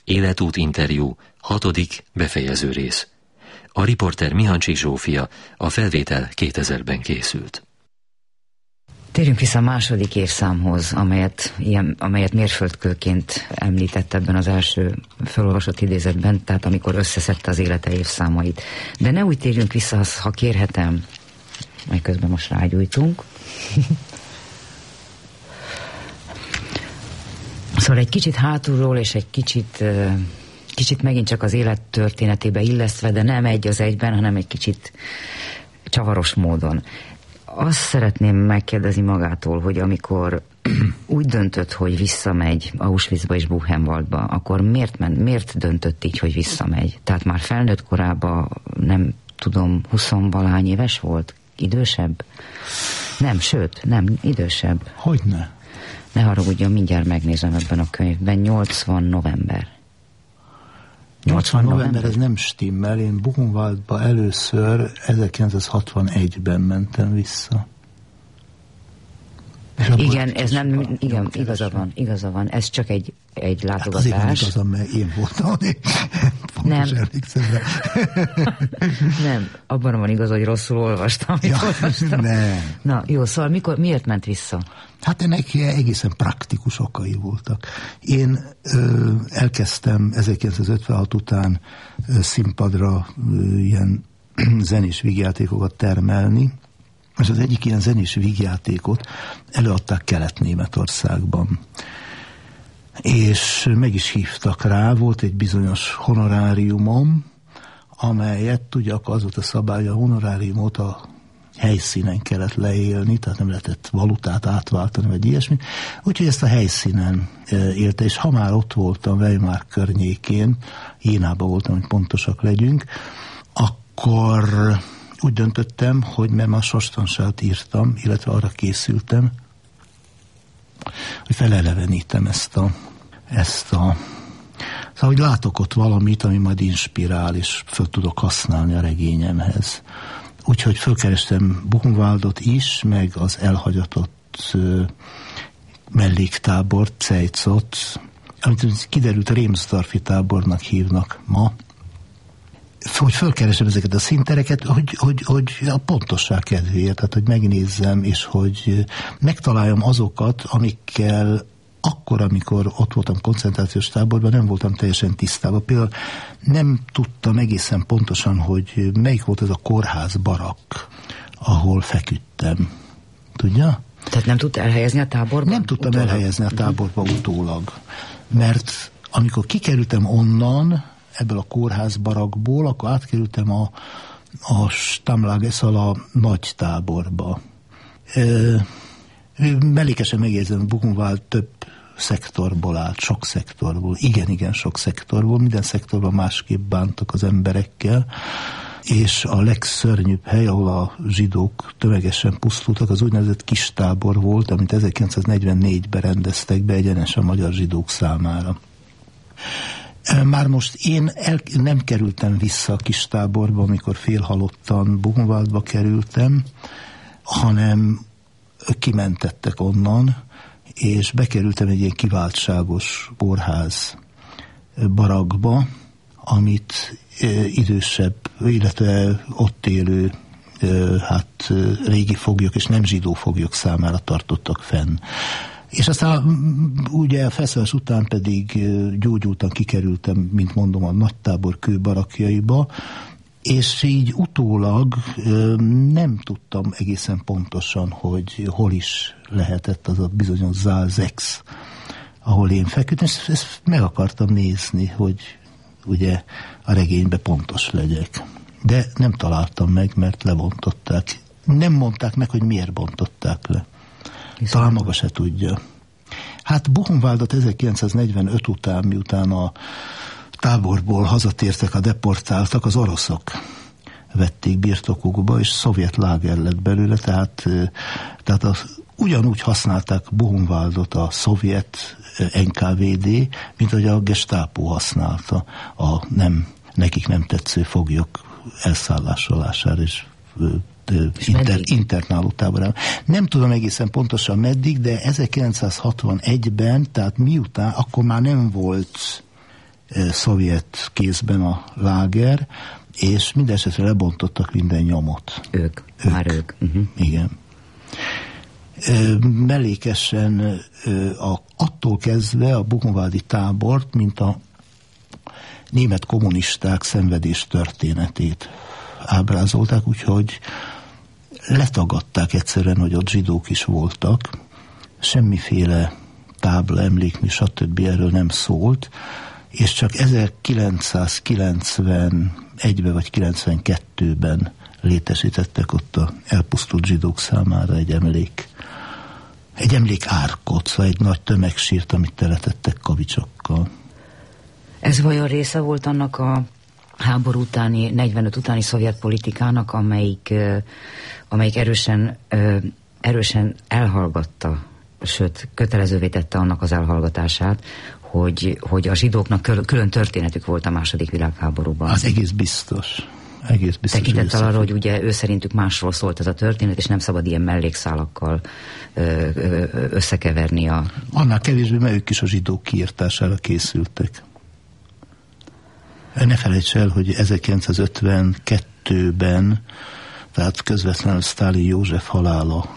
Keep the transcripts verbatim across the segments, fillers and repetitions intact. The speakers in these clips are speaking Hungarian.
Életút interjú, hatodik befejező rész. A riporter Mihancsik Zsófia, a felvétel kétezerben készült. Térjünk vissza a második évszámhoz, amelyet, ilyen, amelyet mérföldkőként említett ebben az első felolvasott idézetben, tehát amikor összeszedte az élete évszámait. De ne úgy térjünk vissza, ha kérhetem, majd közben most rágyújtunk. Szóval egy kicsit hátulról, és egy kicsit, kicsit megint csak az élet történetébe illesztve, de nem egy az egyben, hanem egy kicsit csavaros módon. Azt szeretném megkérdezni magától, hogy amikor úgy döntött, hogy visszamegy Auschwitzba és Buchenwaldba, akkor miért, ment, miért döntött így, hogy visszamegy? Tehát már felnőtt korában, nem tudom, huszonvalány éves volt? Idősebb? Nem, sőt, nem, idősebb. Hogyne? Ne haragudjon, mindjárt megnézem ebben a könyvben. nyolcvan november. nyolcvan november, ez nem stimmel. Én Buchenwaldba először ezerkilencszázhatvanegyben mentem vissza. Igen, ez nem, igen, igaza van, igaza van. Ez csak egy, egy látogatás. Hát azért van igazam, mert én voltam. Nem. Nem, abban van igaz, hogy rosszul olvastam, amit ja, olvastam. Nem. Na, jó, szóval mikor, miért ment vissza? Hát ennek egészen praktikus okai voltak. Én ö, elkezdtem ezerkilencszázötvenhat után ö, színpadra ö, ilyen zenés vígjátékokat termelni, és az egyik ilyen zenés vígjátékot előadták Kelet-Németországban. És meg is hívtak rá, volt egy bizonyos honoráriumom, amelyet, tudjak, az volt a szabály, a honoráriumot a helyszínen kellett leélni, tehát nem lehetett valutát átváltani, vagy ilyesmi. Úgyhogy ezt a helyszínen élte, és ha már ott voltam Weimar környékén, Jénában voltam, hogy pontosak legyünk, akkor úgy döntöttem, hogy mert már sorstanságot írtam, illetve arra készültem, hogy felelevenítem ezt a, ezt a szóval, hogy látok ott valamit, ami majd inspirál, és föl tudok használni a regényemhez. Úgyhogy fölkerestem Buchenwaldot is, meg az elhagyatott uh, melléktábort, Zeitz-ot, amit kiderült Rémsdorfi tábornak hívnak ma, hogy fölkeresem ezeket a színtereket, hogy, hogy, hogy a pontosság kedvéért, tehát hogy megnézzem, és hogy megtaláljam azokat, amikkel akkor, amikor ott voltam koncentrációs táborban, nem voltam teljesen tisztában. Például nem tudtam egészen pontosan, hogy melyik volt ez a kórház barak, ahol feküdtem. Tudja? Tehát nem tudta elhelyezni a táborban? Nem tudtam utólag. elhelyezni a táborba utólag. Mert amikor kikerültem onnan, ebből a kórház barakból, akkor átkerültem a, a Stammlager, a nagy táborba. Mellékesen megjegyzem, Buchenwald több szektorból állt, sok szektorból, igen-igen sok szektorból, minden szektorban másképp bántak az emberekkel, és a legszörnyűbb hely, ahol a zsidók tömegesen pusztultak, az úgynevezett kistábor volt, amit ezerkilencszáznegyvennégyben rendeztek be egyenes a magyar zsidók számára. Már most én el, nem kerültem vissza a kistáborba, amikor félhalottan Buchenwaldba kerültem, hanem kimentettek onnan, és bekerültem egy ilyen kiváltságos kórház barakba, amit e, idősebb, illetve ott élő e, hát e, régi foglyok és nem zsidó foglyok számára tartottak fenn. És aztán ugye a felszállás után pedig gyógyultan kikerültem, mint mondom, a nagytábor kőbarakjaiba, és így utólag nem tudtam egészen pontosan, hogy hol is lehetett az a bizonyos Saal Szex, ahol én feküdtem, és ezt meg akartam nézni, hogy ugye a regénybe pontos legyek. De nem találtam meg, mert lebontották. Nem mondták meg, hogy miért bontották le. Talán maga se tudja. Hát Buchenwaldot ezerkilencszáznegyvenöt után, miután a táborból hazatértek a deportáltak, az oroszok vették birtokukba, és szovjet láger lett belőle, tehát, tehát az, ugyanúgy használták Buchenwaldot a szovjet en ká vé dé, mint hogy a Gestapo használta a nem, nekik nem tetsző foglyok elszállásolására és Inter, internáló táborában. Nem tudom egészen pontosan meddig, de ezerkilencszázhatvanegyben, tehát miután, akkor már nem volt szovjet kézben a láger, és mindesetre lebontottak minden nyomot. Ők, ők. már ők. Uh-huh. Igen. Mellékesen a, attól kezdve a buchenwaldi tábort, mint a német kommunisták szenvedés történetét ábrázolták, úgyhogy letagadták egyszerűen, hogy ott zsidók is voltak. Semmiféle tábla, emlékmű, stb. Erről nem szólt, és csak ezerkilencszázkilencvenegyben vagy kilencvenkettőben létesítettek ott a elpusztult zsidók számára egy emlék, egy emlék árkot, szóval egy nagy tömegsírt, amit teletettek kavicsokkal. Ez vajon része volt annak a háború utáni, negyvenöt utáni szovjet politikának, amelyik, amelyik erősen, erősen elhallgatta, sőt, kötelezővé tette annak az elhallgatását, hogy, hogy a zsidóknak külön történetük volt a második világháborúban. Az egész biztos. Egész biztos. Tekintettel arra, hogy ugye ő szerintük másról szólt ez a történet, és nem szabad ilyen mellékszálakkal ö, ö, összekeverni a... Annál kevésbé, mert ők is a zsidók kiirtására készültek. Ne felejts el, hogy ezerkilencszázötvenkettőben, tehát közvetlenül Sztálin József halála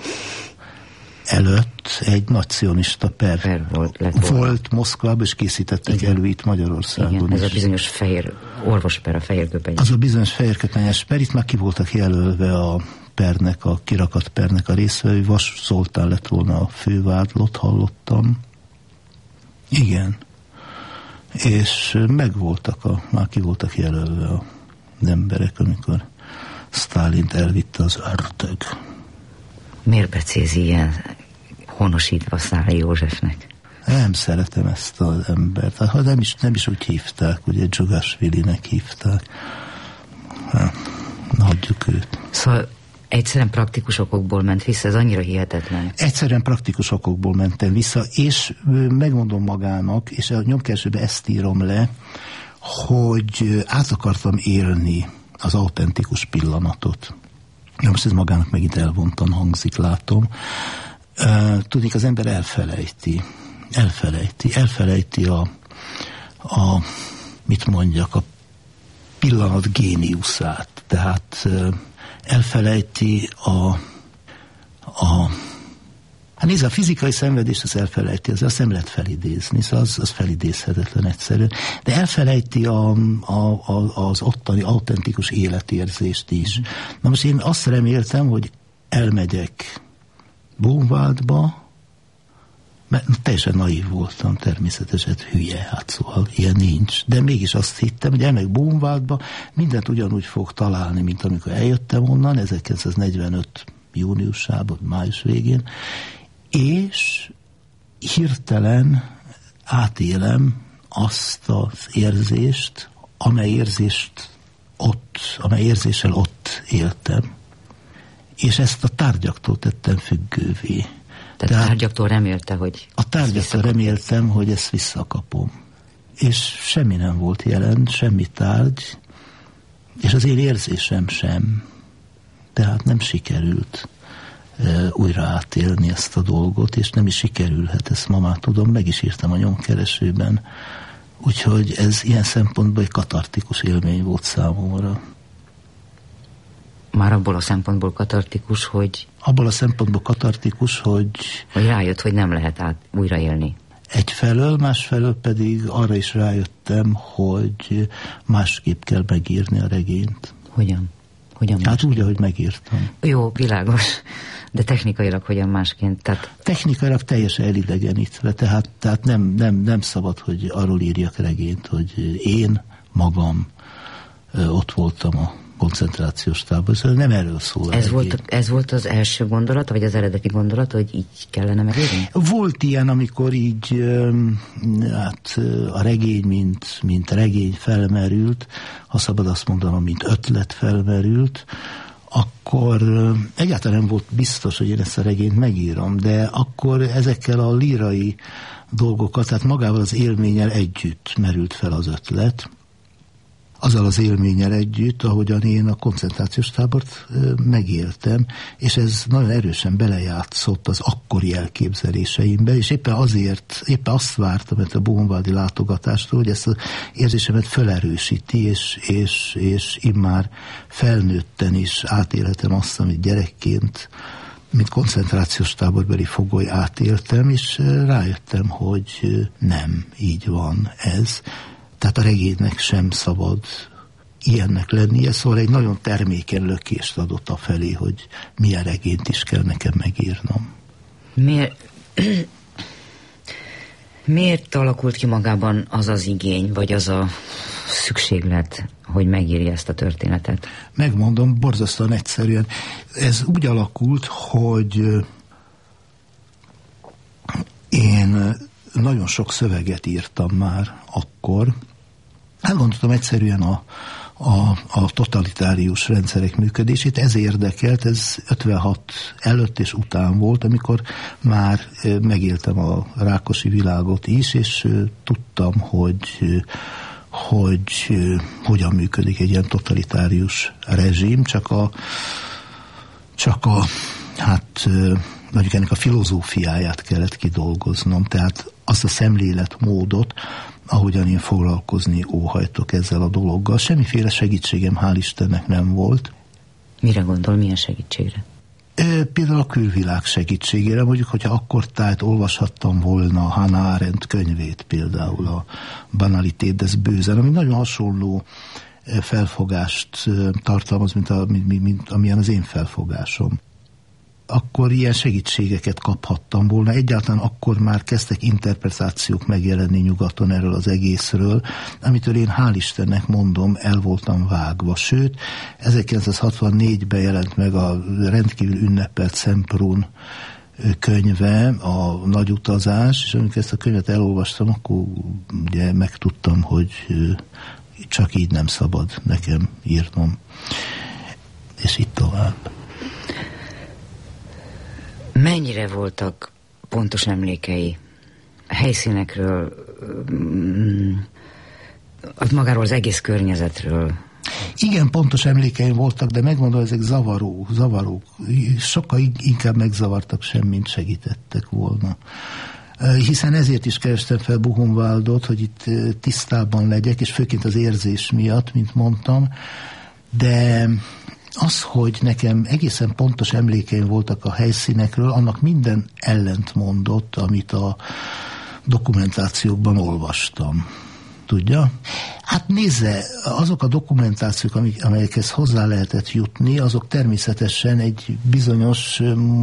előtt egy nagy cionista per, per volt, volt Moszkvában, és készítettek igen. elő itt Magyarországon. Igen, ez is. a bizonyos fehér orvosper, a fehérköpenyes. Az a bizonyos fehérköpenyes per, itt már ki voltak jelölve a pernek, a kirakat pernek a részvevői. Vas Zoltán lett volna a fővádlott, hallottam. Igen. És megvoltak, a, már ki voltak jelölve az emberek, amikor Sztálint elvitte az ördög. Miért becézi ilyen honosítva Szálai Józsefnek? Nem szeretem ezt az embert. Hát, nem, is, nem is úgy hívták, ugye Dzsugasvilinek hívták. Hát, hagyjuk őt. Szóval egyszerűen praktikus okokból ment vissza, ez annyira hihetetlen. Egyszerűen praktikus okokból mentem vissza, és megmondom magának, és a nyomkeresőben ezt írom le, hogy át akartam élni az autentikus pillanatot. Ja, most ez magának megint elvontan hangzik, látom. Uh, tudnék, az ember elfelejti. Elfelejti. Elfelejti a, a mit mondjak, a pillanat géniuszát. Tehát uh, elfelejti a, a hát nézd, a fizikai szenvedést az elfelejti, az azt nem lehet felidézni, szóval az, az felidézhetetlen egyszerűen. De elfelejti a, a, a, az ottani autentikus életérzést is. Na most én azt reméltem, hogy elmegyek Buchenwaldba, mert teljesen naív voltam, természetesen hülye, hát szóval ilyen nincs. De mégis azt hittem, hogy elmegyek Buchenwaldba, mindent ugyanúgy fog találni, mint amikor eljöttem onnan, ezerkilencszáznegyvenöt júniusában, május végén, és hirtelen átélem azt az érzést, amely érzést ott, amely érzéssel ott éltem. És ezt a tárgyaktól tettem függővé. Tehát, Tehát a tárgyaktól remélte, hogy... A tárgyaktól reméltem, hogy ezt visszakapom. És semmi nem volt jelen, semmi tárgy, és az én érzésem sem. Tehát nem sikerült e, újra átélni ezt a dolgot, és nem is sikerülhet, ezt ma már tudom, meg is írtam a nyomkeresőben. Úgyhogy ez ilyen szempontból egy katartikus élmény volt számomra. Már abból a szempontból katartikus, hogy... Abból a szempontból katartikus, hogy... Hogy rájött, hogy nem lehet át újraélni. Egyfelől, másfelől pedig arra is rájöttem, hogy másképp kell megírni a regényt. Hogyan? Hogyan hát úgy, ahogy megírtam. Jó, világos. De technikailag hogyan másként? Tehát... Technikailag teljesen elidegenítve, tehát, tehát nem, nem, nem szabad, hogy arról írjak regényt, hogy én magam ott voltam a koncentrációs táborban. Nem erről szól. Ez volt, ez volt az első gondolat, vagy az eredeti gondolat, hogy így kellene megírni? Volt ilyen, amikor így hát, a regény, mint, mint regény felmerült, ha szabad azt mondanom, mint ötlet felmerült, akkor egyáltalán nem volt biztos, hogy én ezt a regényt megírom, de akkor ezekkel a lírai dolgokat, tehát magával az élménnyel együtt merült fel az ötlet, azzal az élménnyel együtt, ahogyan én a koncentrációs tábort megéltem, és ez nagyon erősen belejátszott az akkori elképzeléseimbe, és éppen azért, éppen azt vártam a buchenwaldi látogatástól, hogy ezt az érzésemet felerősíti, és, és, és immár felnőtten is átélhetem azt, amit gyerekként, mint koncentrációs táborbeli fogoly átéltem, és rájöttem, hogy nem így van ez. Tehát a regénynek sem szabad ilyennek lennie, szóval egy nagyon termékeny lökést adott afelé, hogy milyen regényt is kell nekem megírnom. Miért, miért alakult ki magában az az igény, vagy az a szükséglet, hogy megírja ezt a történetet? Megmondom, borzasztóan egyszerűen. Ez úgy alakult, hogy én nagyon sok szöveget írtam már akkor. Elgondoltam egyszerűen a, a, a totalitárius rendszerek működését, ez érdekelt, ez ötvenhat előtt és után volt, amikor már megéltem a Rákosi világot is, és tudtam, hogy, hogy hogyan működik egy ilyen totalitárius rezsim, csak a, csak a hát mondjuk ennek a filozófiáját kellett kidolgoznom, tehát azt a szemléletmódot, ahogyan én foglalkozni óhajtok ezzel a dologgal. Semmiféle segítségem hál' Istennek nem volt. Mire gondol, milyen segítségre? E, például a külvilág segítségére, mondjuk, hogyha akkor tájt olvashattam volna Hannah Arendt könyvét, például a Banalität des Bösen, ami nagyon hasonló felfogást tartalmaz, mint, a, mint, mint amilyen az én felfogásom. Akkor ilyen segítségeket kaphattam volna. Egyáltalán akkor már kezdtek interpretációk megjelenni nyugaton erről az egészről, amitől én hál' Istennek mondom, el voltam vágva. Sőt, ezerkilencszázhatvannégyben jelent meg a rendkívül ünnepelt Semprún könyve, a Nagy utazás, és amikor ezt a könyvet elolvastam, akkor ugye megtudtam, hogy csak így nem szabad nekem írnom. És itt tovább. Mennyire voltak pontos emlékei a helyszínekről, magáról az egész környezetről? Igen, pontos emlékeim voltak, de megmondom, ezek zavaró, zavarók. Sokkal inkább megzavartak sem, mint segítettek volna. Hiszen ezért is kerestem fel Buchenwaldot, hogy itt tisztában legyek, és főként az érzés miatt, mint mondtam, de az, hogy nekem egészen pontos emlékeim voltak a helyszínekről, annak minden ellent mondott, amit a dokumentációkban olvastam. Tudja? Hát nézze, azok a dokumentációk, amik, amelyekhez hozzá lehetett jutni, azok természetesen egy bizonyos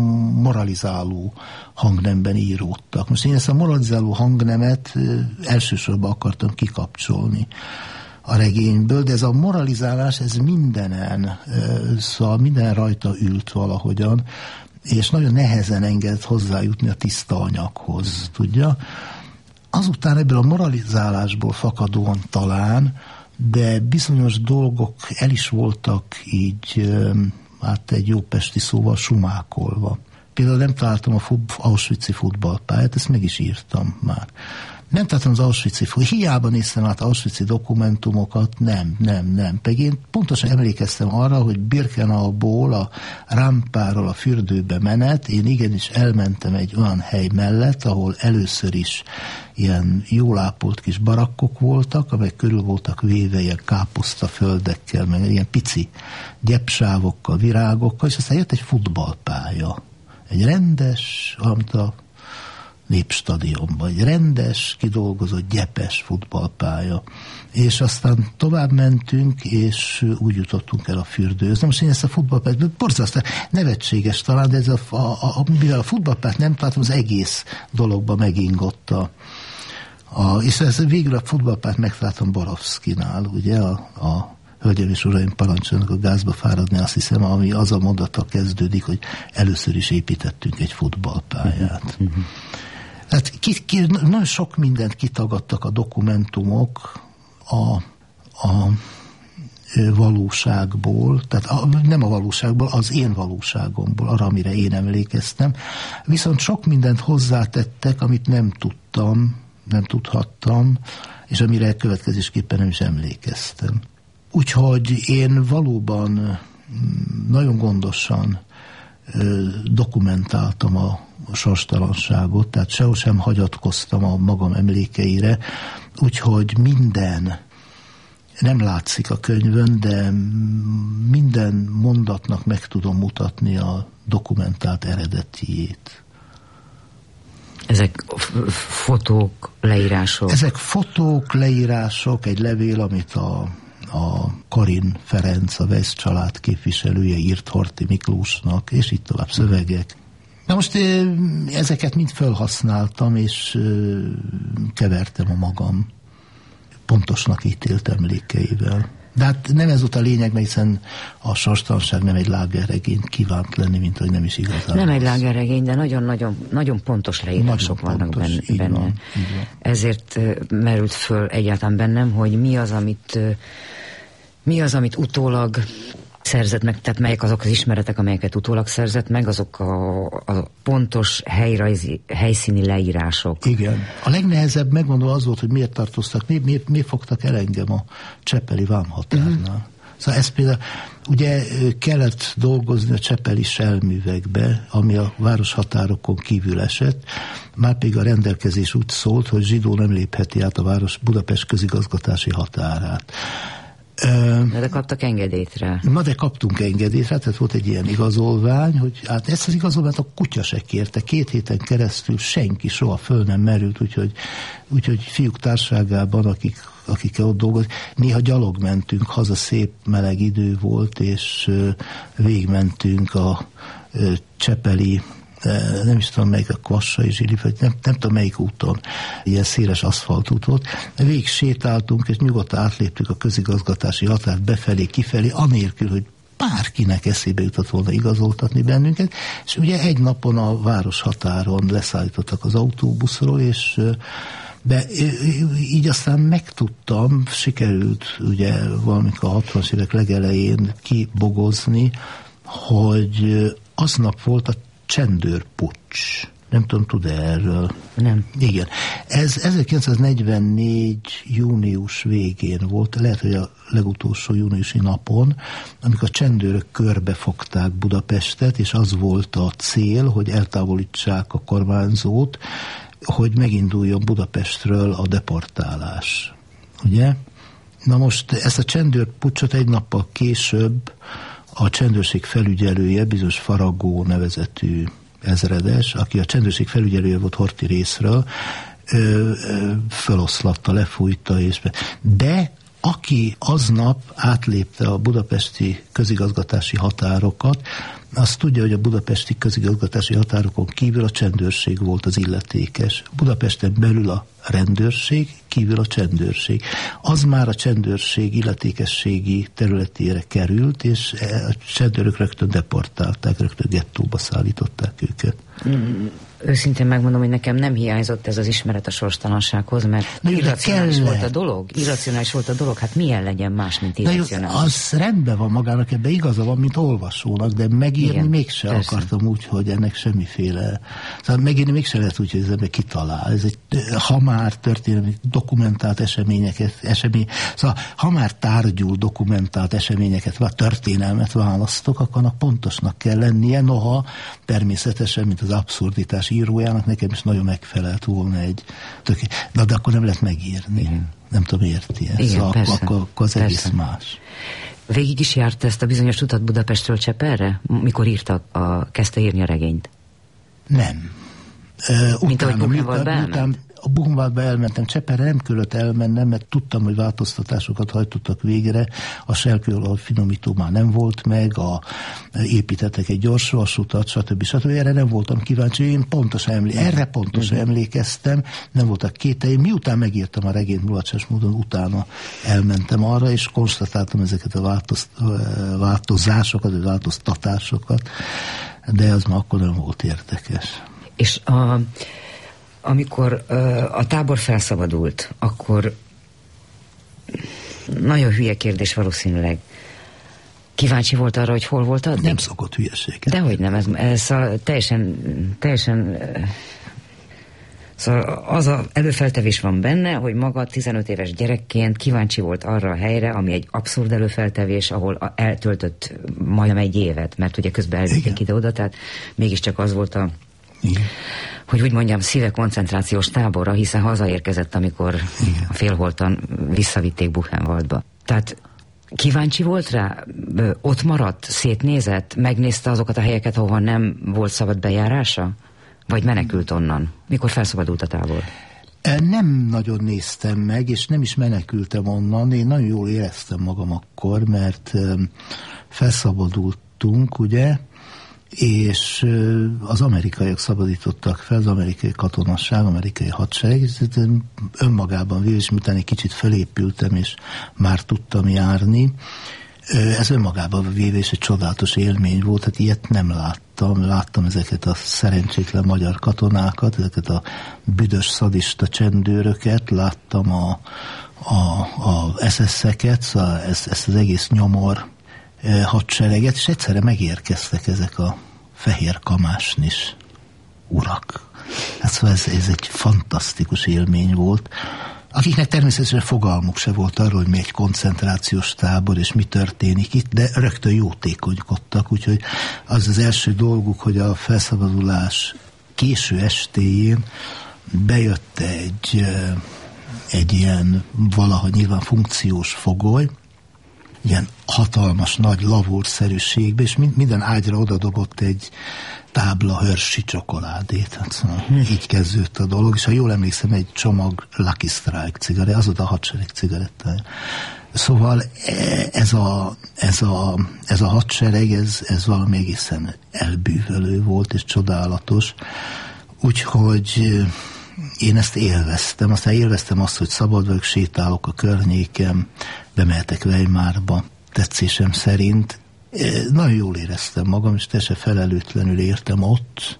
moralizáló hangnemben íródtak. Most én ezt a moralizáló hangnemet elsősorban akartam kikapcsolni a regényből, de ez a moralizálás, ez mindenen, szóval minden rajta ült valahogyan, és nagyon nehezen engedett hozzájutni a tiszta anyaghoz, tudja? Azután ebből a moralizálásból fakadóan talán, de bizonyos dolgok el is voltak így, hát egy jó pesti szóval sumákolva. Például nem találtam a fut- auschwitzi futballpályát, ezt meg is írtam már. Nem találtam az auschwitzi futballpályát, hiába néztem át auschwitzi dokumentumokat, nem, nem, nem. Pedig én pontosan emlékeztem arra, hogy Birkenauból, a rámpáról a fürdőbe menet, én igenis elmentem egy olyan hely mellett, ahol először is ilyen jól ápolt kis barakkok voltak, amelyek körül voltak véve ilyen káposztaföldekkel, meg ilyen pici gyepsávokkal, virágokkal, és aztán jött egy futballpálya. Egy rendes, amit a Népstadionban, egy rendes, kidolgozott, gyepes futballpálya. És aztán tovább mentünk, és úgy jutottunk el a fürdőhöz. Na most én ezt a futballpályát, borzasztóan nevetséges talán, de ez a, a, a, mivel a futballpályát nem találtam, az egész dologba megingott a, a és ez végül a futballpályát megtaláltam Borovszkinál, ugye a, a Hölgyeim és Uraim, parancsoljanak a gázba fáradni, azt hiszem, ami az a mondattal kezdődik, hogy először is építettünk egy futballpályát. Uh-huh. Hát ki, ki, nagyon sok mindent kitagadtak a dokumentumok a, a valóságból, tehát a, nem a valóságból, az én valóságomból, arra, amire én emlékeztem. Viszont sok mindent hozzátettek, amit nem tudtam, nem tudhattam, és amire következésképpen nem is emlékeztem. Úgyhogy én valóban nagyon gondosan dokumentáltam a sorstalanságot, tehát sehol sem hagyatkoztam a magam emlékeire, úgyhogy minden, nem látszik a könyvön, de minden mondatnak meg tudom mutatni a dokumentált eredetiét. Ezek fotók, leírások? Ezek fotók, leírások, egy levél, amit a, a Karin Ferenc, a Weisz család képviselője írt Horthy Miklósnak, és így tovább szövegek. Na most ezeket mind felhasználtam, és kevertem a magam pontosnak ítélt emlékeivel. De hát nem ez volt a lényeg, mert hiszen a sorstalanság nem egy lágerregény kívánt lenni, mint hogy nem is igazán. Nem egy lágerregény, de nagyon-nagyon nagyon pontos leírások nagyon vannak pontos, benne. benne. Van, van. Ezért merült föl egyáltalán bennem, hogy mi az, amit mi az, amit utólag szerzett meg, tehát melyek azok az ismeretek, amelyeket utólag szerzett meg, azok a, a pontos helyrajzi, helyszíni leírások. Igen. A legnehezebb, megmondom, az volt, hogy miért tartoztak, miért, miért, miért fogtak el engem a Csepeli vámhatárnál. Uh-huh. Szóval ez például, ugye kellett dolgozni a csepeli selművekbe, ami a városhatárokon kívül esett, már pedig a rendelkezés úgy szólt, hogy zsidó nem lépheti át a város Budapest közigazgatási határát. Na de kaptak engedélyt rá. Na de kaptunk engedélyt rá, tehát volt egy ilyen igazolvány, hogy hát ezt az igazolványt a kutya se kérte. Két héten keresztül senki soha föl nem merült, úgyhogy, úgyhogy fiúk társágában, akik, akikkel ott dolgozik, néha gyalog mentünk, haza szép meleg idő volt, és végigmentünk a csepeli, nem is tudom melyik, a Kvassai Zsili, vagy nem, nem tudom melyik úton, ilyen széles aszfaltút volt. Végig sétáltunk, és nyugodtan átléptük a közigazgatási határt befelé, kifelé, anélkül, hogy bárkinek eszébe jutott volna igazoltatni bennünket, és ugye egy napon a városhatáron leszállítottak az autóbuszról, és de így aztán megtudtam, sikerült ugye valamikor a hatvanas évek legelején kibogozni, hogy aznap volt a csendőrpuccs. Nem tudom, tud-e erről? Nem. Igen. Ez ezerkilencszáznegyvennégy június végén volt, lehet, hogy a legutolsó júniusi napon, amikor a csendőrök körbefogták Budapestet, és az volt a cél, hogy eltávolítsák a kormányzót, hogy meginduljon Budapestről a deportálás. Ugye? Na most ezt a csendőrpuccsot egy nappal később a csendőrség felügyelője, bizonyos Faragó nevezetű ezredes, aki a csendőrség felügyelője volt Horthy részről, ö, ö, feloszlatta, lefújta, és de aki aznap átlépte a budapesti közigazgatási határokat, azt tudja, hogy a budapesti közigazgatási határokon kívül a csendőrség volt az illetékes. Budapesten belül a rendőrség, kívül a csendőrség. Az már a csendőrség illetékességi területére került, és a csendőrök rögtön deportálták, rögtön gettóba szállították őket. Mm, őszintén megmondom, hogy nekem nem hiányzott ez az ismeret a sorstalansághoz, mert na, irracionális volt a dolog. Irracionális volt a dolog, hát milyen legyen más, mint irracionális. Az rendben van magának, ebben igaza van, mint olvasónak, de megírni mégse akartam úgy, hogy ennek semmiféle... Szóval megírni mégse lehet úgy, hogy ez ebben kitalál. Ez egy, ha már történelmi dokumentált eseményeket, esemény, szóval ha már tárgyul dokumentált eseményeket, vagy történelmet választok, akkor pontosnak kell lennie, noha természetesen, mint az abszurditás írójának, nekem is nagyon megfelelt volna egy töké... De, de akkor nem lehet megírni. Igen. Nem tudom, érti ezt. Igen, szóval persze, akkor, akkor az egész persze. más. Végig is járt ezt a bizonyos utat Budapestről Csepelre, mikor írta, a, kezdte írni a regényt? Nem. Uh, Mint ahogy Buchenwaldba elment? A Buchenwaldba elmentem, Csepelre nem kellett elmennem, mert tudtam, hogy változtatásokat hajtottak végre, a Selkőolaj finomító már nem volt meg, a, építettek egy gyors vasutat, stb. stb. Erre nem voltam kíváncsi, én pontosan emlé- erre pontosan uh-huh. emlékeztem, nem voltak kételjeim. Miután megírtam a regényt mulatságos módon, utána elmentem arra, és konstatáltam ezeket a változ, változásokat, vagy változtatásokat, de az már akkor nem volt érdekes. És a, amikor uh, a tábor felszabadult, akkor nagyon hülye kérdés valószínűleg. Kíváncsi volt arra, hogy hol volt addig? Nem szokott hülyeséget. Dehogy nem, ez, ez a, teljesen, teljesen uh, Szóval az a előfeltevés van benne, hogy maga tizenöt éves gyerekként kíváncsi volt arra a helyre, ami egy abszurd előfeltevés, ahol eltöltött majdnem egy évet, mert ugye közben elvitték ide-oda, tehát mégiscsak az volt a, igen, hogy úgy mondjam, szíve koncentrációs táborra, hiszen hazaérkezett, amikor igen, a félholtan visszavitték Buchenwaldba. Tehát kíváncsi volt rá? Ott maradt? Szétnézett? Megnézte azokat a helyeket, ahova nem volt szabad bejárása? Vagy menekült onnan? Mikor felszabadult a tábor? Nem nagyon néztem meg, és nem is menekültem onnan. Én nagyon jól éreztem magam akkor, mert felszabadultunk, ugye, és az amerikaiak szabadítottak fel, az amerikai katonasság, amerikai hadsereg, és önmagában véve, és miután egy kicsit felépültem, és már tudtam járni, ez önmagában véve is egy csodálatos élmény volt, tehát ilyet nem láttam. Láttam ezeket a szerencsétlen magyar katonákat, ezeket a büdös szadista csendőröket, láttam a, a, a es es-eket, szóval ezt, ezt az egész nyomor hadsereget, és egyszerre megérkeztek ezek a fehér kamásnis urak. Hát szóval ez, ez egy fantasztikus élmény volt, akiknek természetesen fogalmuk se volt arról, hogy mi egy koncentrációs tábor, és mi történik itt, de rögtön jótékonykodtak, úgyhogy az az első dolguk, hogy a felszabadulás késő estéjén bejött egy, egy ilyen valahogy nyilván funkciós fogoly, ilyen hatalmas, nagy lavúrszerűségbe, és minden ágyra odadobott egy tábla Hershey csokoládét. Hát szóval hm. így kezdődött a dolog, és ha jól emlékszem, egy csomag Lucky Strike cigarett, az oda a hadsereg cigarettája. Szóval ez a, ez a, ez a hadsereg, ez, ez valami egészen elbűvölő volt, és csodálatos. Úgyhogy én ezt élveztem. Aztán élveztem azt, hogy szabad vagyok, sétálok a környéken, bemehetek Weimarba, tetszésem szerint. Nagyon jól éreztem magam, és teljesen felelőtlenül értem ott.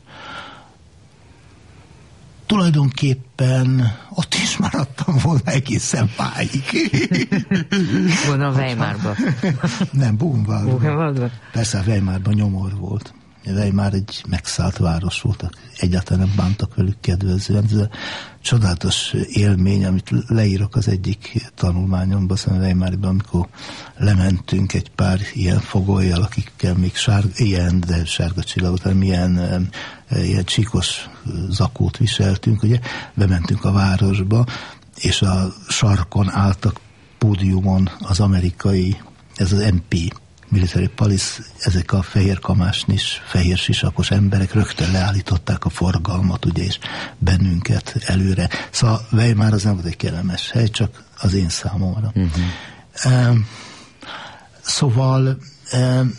Tulajdonképpen ott is maradtam volna egészen máig. Gondolom Weimarba. Nem, Buchenwaldba. Persze a Weimarban nyomor volt. Weimar egy megszállt város volt, egyáltalán nem bántak velük kedvezően. Ez a csodálatos élmény, amit leírok az egyik tanulmányomban, szóval Weimarban, amikor lementünk egy pár ilyen fogollyal, akikkel még sárga, ilyen, de sárga csillagot, hanem ilyen, ilyen csíkos zakót viseltünk, ugye, bementünk a városba, és a sarkon álltak pódiumon az amerikai, ez az em pé, Military Police, ezek a fehér kamásnis, fehér sisakos emberek rögtön leállították a forgalmat, ugye, és bennünket előre. Szóval Weimar az nem volt egy kellemes hely, csak az én számomra. Uh-huh. Um, szóval um,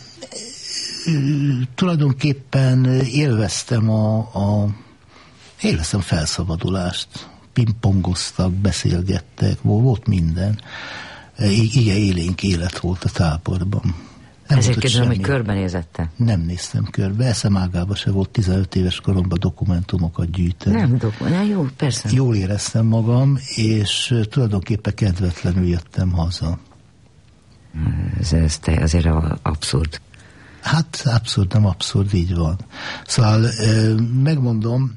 tulajdonképpen élveztem a, a élveztem felszabadulást. Pingpongoztak, beszélgettek, volt minden. Igen, élénk élet volt a táborban. Nem ezért kérdezem, hogy körbenézette? Nem néztem körbe, eszem ágába se volt, tizenöt éves koromban dokumentumokat gyűjteni. Nem dokumentum, jó, persze. Jól éreztem magam, és tulajdonképpen kedvetlenül jöttem haza. Ez, ez te azért abszurd. Hát abszurd, nem abszurd, így van. Szóval megmondom,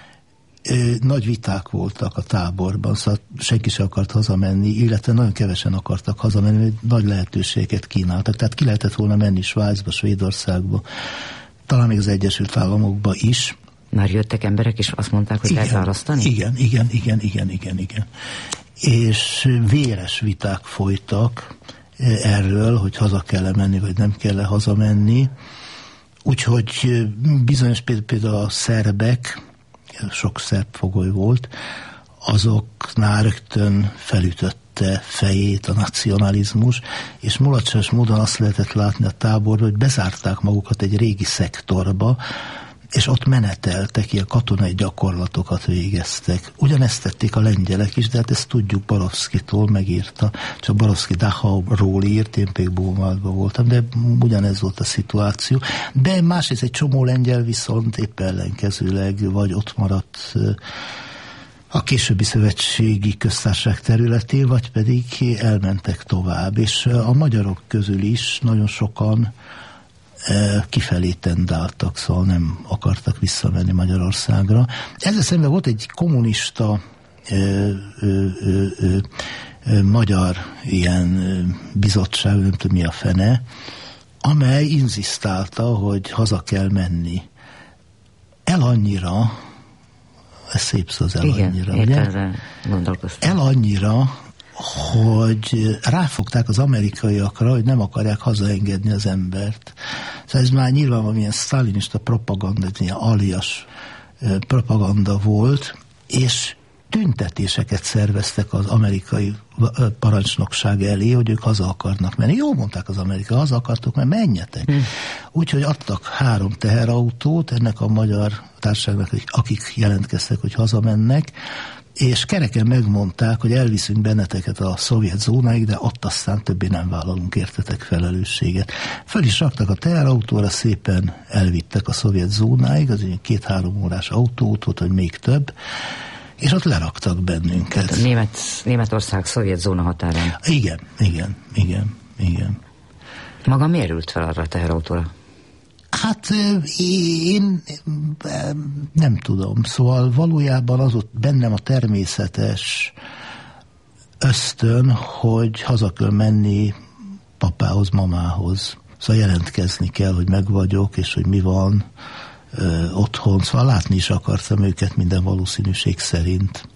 nagy viták voltak a táborban, szóval senki sem akart hazamenni, illetve nagyon kevesen akartak hazamenni, nagy lehetőséget kínáltak. Tehát ki lehetett volna menni Svájcba, Svédországba, talán még az Egyesült Államokba is. Már jöttek emberek, és azt mondták, hogy lehet választani? Igen, igen, igen, igen, igen, igen. És véres viták folytak erről, hogy haza kell-e menni, vagy nem kell-e hazamenni. Úgyhogy bizonyos például a szerbek, sok szerb fogoly volt, azoknál rögtön felütötte fejét a nacionalizmus, és mulatságos módon azt lehetett látni a táborban, hogy bezárták magukat egy régi szektorba, és ott meneteltek, ilyen katonai gyakorlatokat végeztek. Ugyanezt tették a lengyelek is, de hát ezt tudjuk, Borowskitól megírta, csak Borowski Dachauról írt, én pedig Buchenwaldban voltam, de ugyanez volt a szituáció. De másrészt egy csomó lengyel viszont épp ellenkezőleg vagy ott maradt a későbbi szövetségi köztársaság területén, vagy pedig elmentek tovább. És a magyarok közül is nagyon sokan kifelé tendáltak, szóval nem akartak visszamenni Magyarországra. Ezzel szemben volt egy kommunista ö, ö, ö, ö, ö, magyar ilyen bizottság, nem tudom mi a fene, amely inzisztálta, hogy haza kell menni. El annyira, ez szép szó, az el igen, annyira, ugye? El annyira, hogy ráfogták az amerikaiakra, hogy nem akarják hazaengedni az embert. Szóval ez már nyilván valamilyen sztálinista propaganda, egy ilyen alias propaganda volt, és tüntetéseket szerveztek az amerikai parancsnokság elé, hogy ők haza akarnak menni. Jó mondták az amerikai, haza akartok, mert menjetek. Hmm. Úgyhogy adtak három teherautót ennek a magyar társaságnak, akik jelentkeztek, hogy hazamennek, és kereken megmondták, hogy elviszünk benneteket a szovjet zónáig, de ott aztán többé nem vállalunk értetek felelősséget. Föl is raktak a teherautóra, szépen elvittek a szovjet zónáig, az egy két-három órás autóút volt, vagy még több, és ott leraktak bennünket. Tehát a Német, Németország szovjet zóna határán. Igen, igen, igen, igen. Maga miért ült fel arra a teherautóra? Hát én nem tudom. Szóval valójában az ott bennem a természetes ösztön, hogy haza kell menni papához, mamához. Szóval jelentkezni kell, hogy meg vagyok, és hogy mi van ö, otthon. Szóval látni is akartam őket minden valószínűség szerint.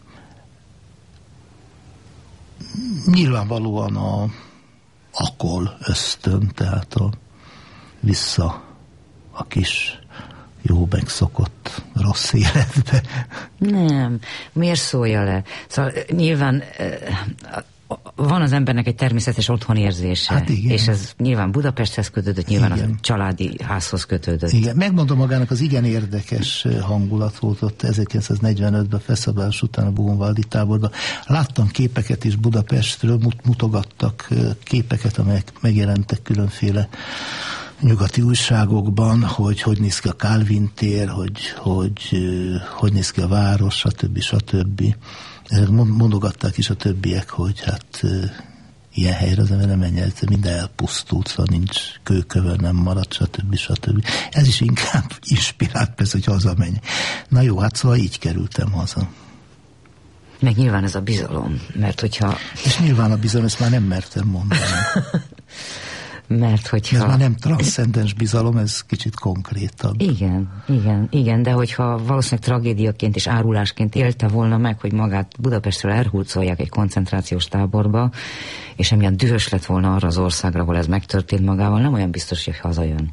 Nyilvánvalóan a akol ösztön, tehát a vissza a kis jó megszokott rossz életbe. Nem, miért szólja le? Szóval nyilván van az embernek egy természetes otthonérzése, hát és ez nyilván Budapesthez kötődött, nyilván igen. A családi házhoz kötődött. Igen, megmondom magának, az igen érdekes hangulat volt ott ezerkilencszáznegyvenötben felszabadulás után a Buchenwaldi táborban. Láttam képeket is Budapestről, mutogattak képeket, amelyek megjelentek különféle nyugati újságokban, hogy hogy néz ki a Kálvin tér, hogy hogy, hogy néz ki a város, stb. stb. Mondogatták is a többiek, hogy hát ilyen helyre az ember nem menjen, minden elpusztult, szóval nincs kőkövön, nem maradt, stb. stb. Ez is inkább inspirált persze, hogy hazamenj. Na jó, hát szóval így kerültem haza. Meg nyilván ez a bizalom, mert hogyha... És nyilván a bizalom, ezt már nem mertem mondani. Mert hogyha... Ez már nem transzcendens bizalom, ez kicsit konkrétabb. Igen, igen, igen, de hogyha valószínűleg tragédiaként és árulásként élte volna meg, hogy magát Budapestről elhurcolják egy koncentrációs táborba, és emiatt dühös lett volna arra az országra, ahol ez megtörtént magával, nem olyan biztos, hogy hazajön.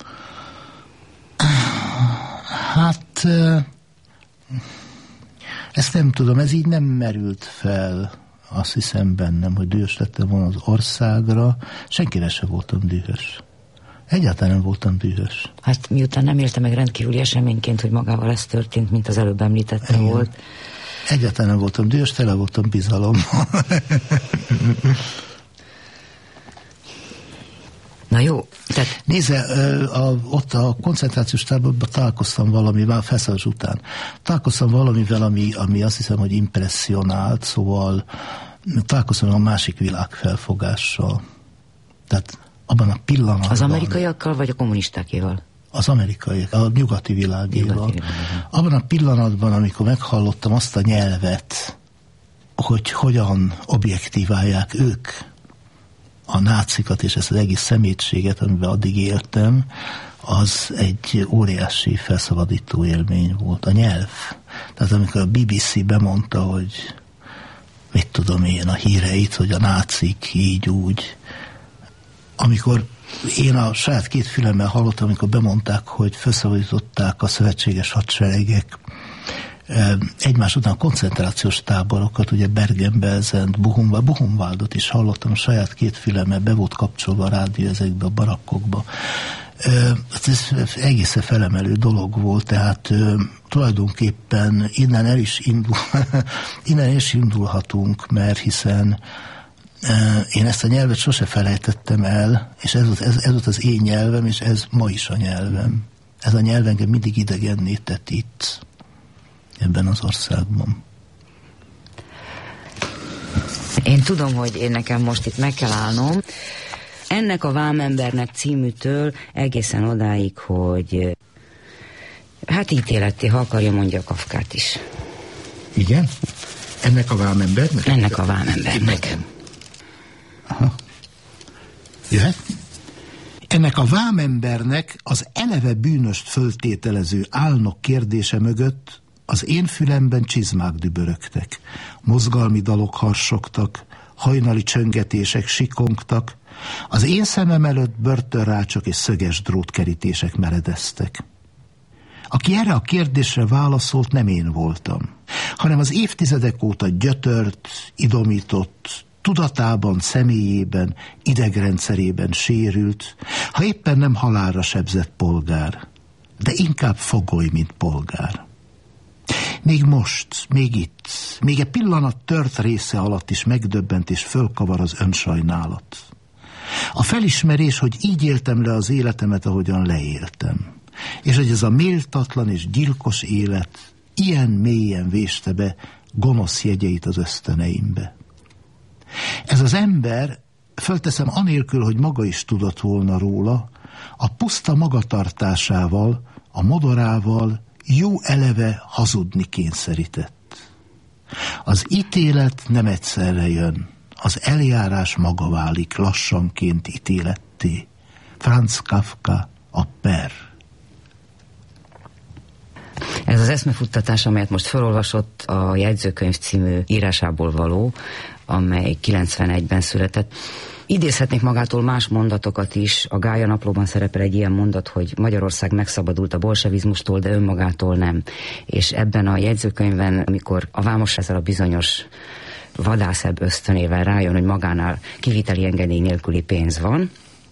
Hát... Ezt nem tudom, ez így nem merült fel, azt hiszem bennem, hogy dühös lettem volna az országra. Senkire se voltam dühös. Egyáltalán nem voltam dühös. Hát miután nem élte meg rendkívüli eseményként, hogy magával ez történt, mint az előbb említette. Igen. Volt. Egyáltalán nem voltam dühös, tele voltam bizalommal. Na jó. Tehát... Nézze, a, ott a koncentrációs táborban találkoztam valamivel, a felszállás után. Találkoztam valamivel, ami, ami azt hiszem, hogy impresszionált, szóval találkoztam a másik világ felfogással. Tehát abban a pillanatban... Az amerikaiakkal, vagy a kommunistákéval? Az amerikaiak, a nyugati világéval. Nyugati világéval. Abban a pillanatban, amikor meghallottam azt a nyelvet, hogy hogyan objektíválják ők a nácikat és ezt az egész szemétséget, amiben addig éltem, az egy óriási felszabadító élmény volt. A nyelv. Tehát amikor a bé bé cé bemondta, hogy mit tudom én, a híreit, hogy a nácik így úgy. Amikor én a saját két fülemmel hallottam, amikor bemondták, hogy felszabadították a szövetséges hadseregek egymás után a koncentrációs táborokat, ugye Bergen-Belsen, Buchenwald, Buchenwaldot is hallottam, a saját két fülemmel be volt kapcsolva a rádió ezekbe a barakkokba. Ez egészen felemelő dolog volt, tehát tulajdonképpen innen el is, indul, innen is indulhatunk, mert hiszen én ezt a nyelvet sose felejtettem el, és ez volt, ez, ez volt az én nyelvem, és ez ma is a nyelvem. Ez a nyelv engem mindig idegenné tett itt, ebben az országban. Én tudom, hogy én nekem most itt meg kell állnom. Ennek a Vámembernek címűtől egészen odáig, hogy hát ítéletté, ha akarja, mondja a Kafkát is. Igen? Ennek a Vámembernek? Ennek a Vámembernek. Aha. Jöhet? Ennek a vámembernek az eleve bűnöst föltételező álnok kérdése mögött az én fülemben csizmák dübörögtek, mozgalmi dalok harsogtak, hajnali csöngetések sikongtak, az én szemem előtt börtönrácsok és szöges drótkerítések meredeztek. Aki erre a kérdésre válaszolt, nem én voltam, hanem az évtizedek óta gyötört, idomított, tudatában, személyében, idegrendszerében sérült, ha éppen nem halálra sebzett polgár, de inkább fogoly, mint polgár. Még most, még itt, még egy pillanat tört része alatt is megdöbbent és fölkavar az önsajnálat. A felismerés, hogy így éltem le az életemet, ahogyan leéltem, és hogy ez a méltatlan és gyilkos élet ilyen mélyen véste be gonosz jegyeit az ösztöneimbe. Ez az ember, fölteszem anélkül, hogy maga is tudott volna róla, a puszta magatartásával, a modorával jó eleve hazudni kényszerített. Az ítélet nem egyszerre jön, az eljárás maga válik lassanként ítéletté. Franz Kafka, a Per. Ez az eszmefuttatás, amelyet most felolvasott, a Jegyzőkönyv című írásából való, amely kilencvenegyben született. Idézhetnék magától más mondatokat is. A Gája Naplóban szerepel egy ilyen mondat, hogy Magyarország megszabadult a bolsevizmustól, de önmagától nem. És ebben a jegyzőkönyvben, amikor a vámos ezzel a bizonyos vadászebb ösztönével rájön, hogy magánál kiviteli engedély nélküli pénz van,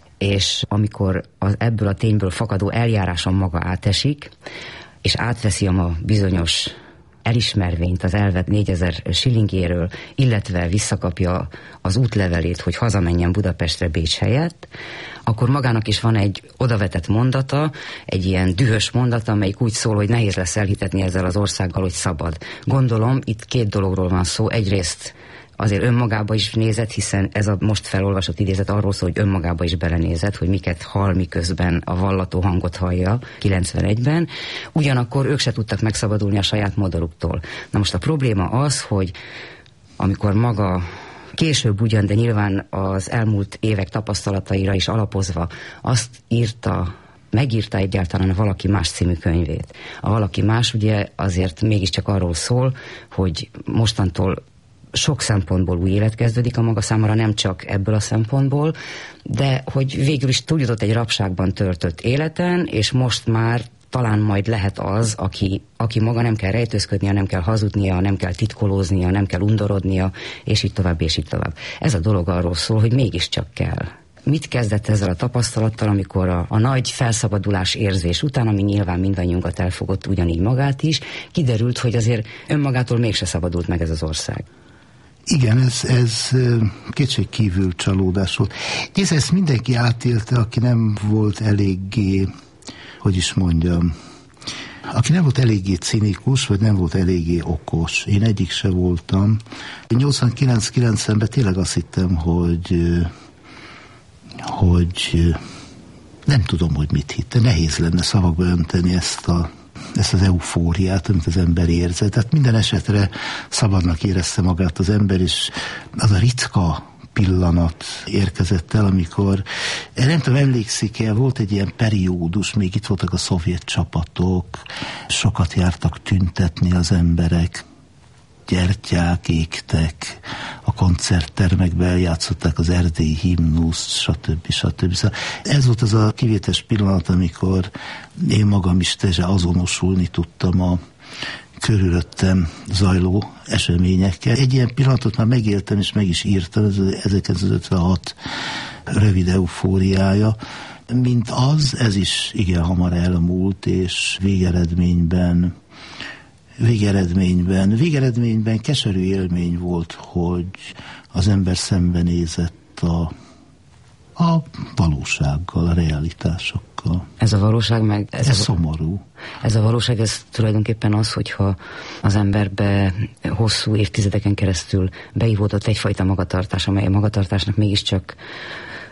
és amikor az ebből a tényből fakadó eljáráson maga átesik, és átveszi a ma bizonyos elismervényt az elvett négyezer shillingéről, illetve visszakapja az útlevelét, hogy hazamenjen Budapestre Bécs helyett, akkor magának is van egy odavetett mondata, egy ilyen dühös mondata, amelyik úgy szól, hogy nehéz lesz elhitetni ezzel az országgal, hogy szabad. Gondolom, itt két dologról van szó. Egyrészt azért önmagába is nézett, hiszen ez a most felolvasott idézet arról szól, hogy önmagába is belenézett, hogy miket hall, miközben a vallató hangot hallja kilencvenegyben. Ugyanakkor ők se tudtak megszabadulni a saját modoruktól. Na most a probléma az, hogy amikor maga később ugyan, de nyilván az elmúlt évek tapasztalataira is alapozva azt írta, megírta egyáltalán a Valaki Más című könyvét. A Valaki Más ugye azért mégiscsak arról szól, hogy mostantól sok szempontból új élet kezdődik a maga számára, nem csak ebből a szempontból, de hogy végül is túljutott egy rabságban töltött életen, és most már talán majd lehet az, aki, aki maga nem kell rejtőzködnia, nem kell hazudnia, nem kell titkolóznia, nem kell undorodnia, és így tovább, és így tovább. Ez a dolog arról szól, hogy mégiscsak kell. Mit kezdett ezzel a tapasztalattal, amikor a, a nagy felszabadulás érzés után, ami nyilván mindannyiunkat elfogott, ugyanígy magát is, kiderült, hogy azért önmagától mégse szabadult meg ez az ország. Igen, ez, ez kétség kívül csalódás volt. És ezt mindenki átélte, aki nem volt eléggé, hogy is mondjam, aki nem volt eléggé cinikus, vagy nem volt eléggé okos. Én egyik se voltam. nyolcvankilenc-kilencvenben tényleg azt hittem, hogy, hogy nem tudom, hogy mit hittem. Nehéz lenne szavakba önteni ezt a ezt az eufóriát, amit az ember érzett. Tehát minden esetre szabadnak érezte magát az ember, és az a ritka pillanat érkezett el, amikor, nem tudom, emlékszik-e, volt egy ilyen periódus, még itt voltak a szovjet csapatok, sokat jártak tüntetni az emberek, gyertyák égtek, a koncerttermekben eljátszották az erdélyi himnuszt, stb. stb. Szóval ez volt az a kivételes pillanat, amikor én magam is teljesen azonosulni tudtam a körülöttem zajló eseményekkel. Egy ilyen pillanatot már megéltem, és meg is írtam, ez ezerkilencszázötvenhat rövid eufóriája. Mint az, ez is igen hamar elmúlt, és végeredményben Végeredményben, végeredményben keserű élmény volt, hogy az ember szembenézett a, a valósággal, a realitásokkal. Ez a valóság meg... Ez, ez a, szomorú. Ez a valóság, ez tulajdonképpen az, hogyha az emberbe hosszú évtizedeken keresztül beivódott egyfajta magatartás, amely a magatartásnak mégiscsak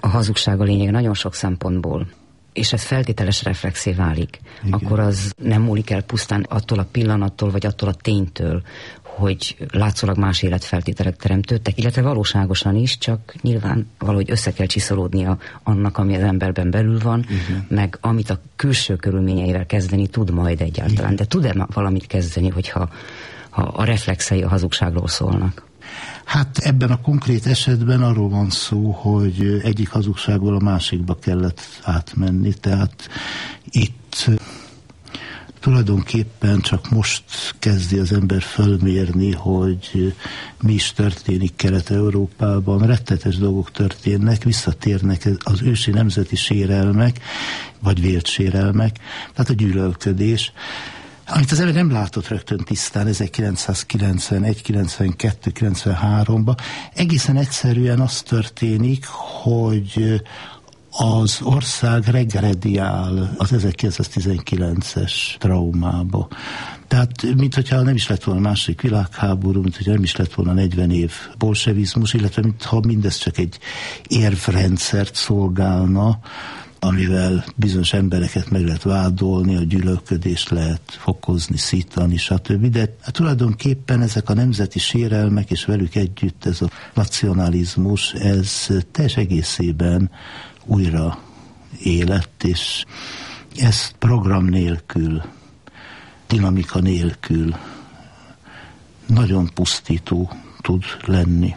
a hazugság a lényeg nagyon sok szempontból, és ez feltételes reflexé válik, igen, akkor az nem múlik el pusztán attól a pillanattól, vagy attól a ténytől, hogy látszólag más életfeltételek teremtődtek, illetve valóságosan is, csak nyilván valahogy össze kell csiszolódnia annak, ami az emberben belül van, igen, meg amit a külső körülményeivel kezdeni tud majd egyáltalán. Igen. De tud-e valamit kezdeni, hogyha ha a reflexei a hazugságról szólnak? Hát ebben a konkrét esetben arról van szó, hogy egyik hazugságból a másikba kellett átmenni, tehát itt tulajdonképpen csak most kezdi az ember fölmérni, hogy mi is történik Kelet-Európában. Rettetes dolgok történnek, visszatérnek az ősi nemzeti sérelmek, vagy vélt sérelmek, tehát a gyűlölködés, amit az ember nem látott rögtön tisztán ezerkilencszázkilencvenegy, kilencvenkettő, kilencvenháromban. Egészen egyszerűen az történik, hogy az ország regrediál az ezerkilencszáztizenkilences traumába. Tehát, mint hogyha nem is lett volna második világháború, mint hogyha nem is lett volna negyven év bolsevizmus, illetve mintha mindez csak egy érvrendszert szolgálna, amivel bizonyos embereket meg lehet vádolni, a gyűlölködést lehet fokozni, szítani, stb. De hát tulajdonképpen ezek a nemzeti sérelmek, és velük együtt ez a nacionalizmus, ez teljes egészében újra élett, és ez program nélkül, dinamika nélkül nagyon pusztító tud lenni.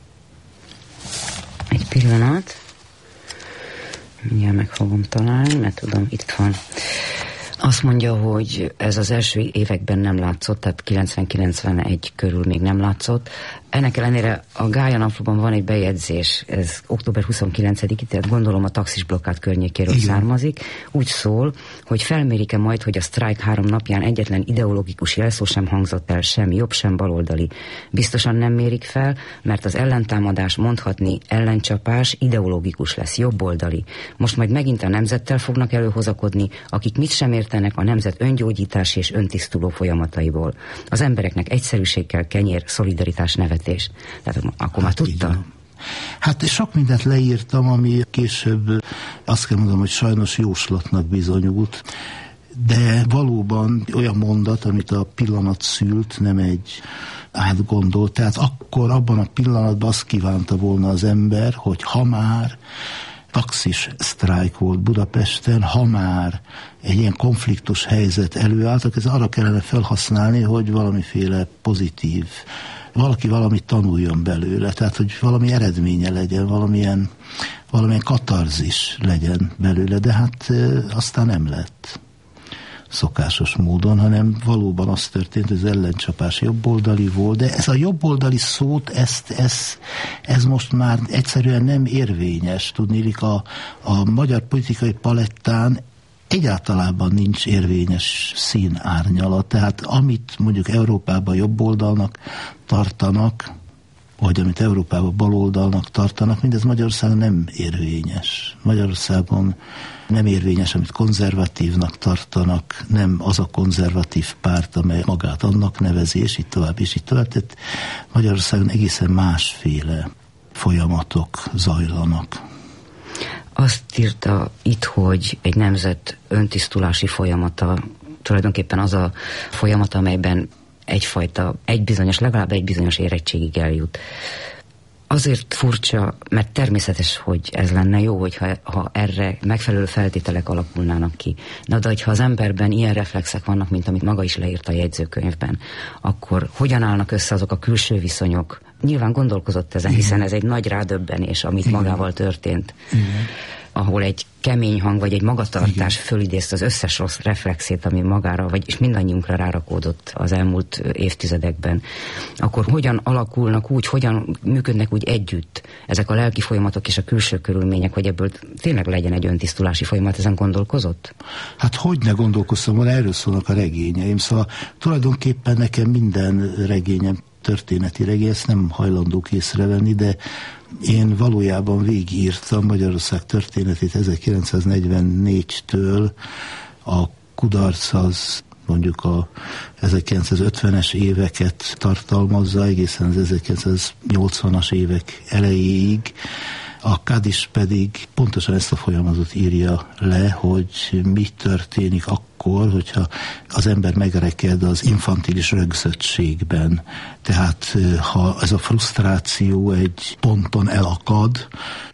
Egy pillanat. Mindjárt meg fogom találni, mert tudom, itt van. Azt mondja, hogy ez az első években nem látszott, tehát kilencven-kilencvenegy körül még nem látszott. Ennek ellenére a Gája Naplóban van egy bejegyzés, ez október huszonkilencedike, tehát gondolom a taxis blokkád környékéről igen, származik. Úgy szól, hogy felmérik-e majd, hogy a sztrájk három napján egyetlen ideológikus jelszó sem hangzott el, sem jobb, sem baloldali. Biztosan nem mérik fel, mert az ellentámadás, mondhatni ellencsapás ideológikus lesz, jobboldali. Most majd megint a nemzettel fognak előhozakodni, akik mit sem értenek a nemzet öngyógyítási és öntisztuló folyamataiból. Az embereknek egyszerűséggel kenyér, szolidaritás, nevet. Tehát akkor már hát tudta? Hát sok mindent leírtam, ami később azt kell mondom, hogy sajnos jóslatnak bizonyult, de valóban olyan mondat, amit a pillanat szült, nem egy átgondolt. Tehát akkor abban a pillanatban azt kívánta volna az ember, hogy ha már taxis sztrájk volt Budapesten, ha már egy ilyen konfliktus helyzet előálltak, ez arra kellene felhasználni, hogy valamiféle pozitív, valaki valamit tanuljon belőle, tehát hogy valami eredménye legyen, valamilyen, valamilyen katarzis legyen belőle, de hát e, aztán nem lett szokásos módon, hanem valóban az történt, hogy az ellencsapás jobboldali volt, de ez a jobboldali szót, ezt, ez, ez most már egyszerűen nem érvényes. Tudnélik, a, a magyar politikai palettán egyáltalában nincs érvényes színárnyalat, tehát amit mondjuk Európában jobboldalnak tartanak, vagy amit Európában baloldalnak tartanak, mindez Magyarországon nem érvényes. Magyarországon nem érvényes, amit konzervatívnak tartanak, nem az a konzervatív párt, amely magát annak nevezi, és így tovább, és így tovább. Tehát Magyarországon egészen másféle folyamatok zajlanak. Azt írta itt, hogy egy nemzet öntisztulási folyamata, tulajdonképpen az a folyamat, amelyben egyfajta, egy bizonyos, legalább egy bizonyos érettségig eljut. Azért furcsa, mert természetes, hogy ez lenne jó, hogyha ha erre megfelelő feltételek alakulnának ki. Na de ha az emberben ilyen reflexek vannak, mint amit maga is leírt a jegyzőkönyvben, akkor hogyan állnak össze azok a külső viszonyok? Nyilván gondolkozott ezen, hiszen ez egy nagy rádöbbenés, amit igen, magával történt. Igen. Ahol egy kemény hang, vagy egy magatartás fölidézte az összes rossz reflexét, ami magára, vagy és mindannyiunkra rárakódott az elmúlt évtizedekben, akkor hogyan alakulnak úgy, hogyan működnek úgy együtt ezek a lelki folyamatok és a külső körülmények, hogy ebből tényleg legyen egy öntisztulási folyamat, ezen gondolkozott? Hát hogy ne gondolkoztam volna, erről szólnak a regényeim, szóval tulajdonképpen nekem minden regényem történeti regény, ezt nem hajlandók észrevenni, de én valójában végigírtam Magyarország történetét ezerkilencszáznegyvennégytől, a kudarc az mondjuk a ezerkilencszázötvenes éveket tartalmazza, egészen az ezerkilencszáznyolcvanas évek elejéig, A Kádis pedig pontosan ezt a folyamatot írja le, hogy mi történik akkor, hogyha az ember megreked az infantilis rögzöttségben. Tehát ha ez a frusztráció egy ponton elakad,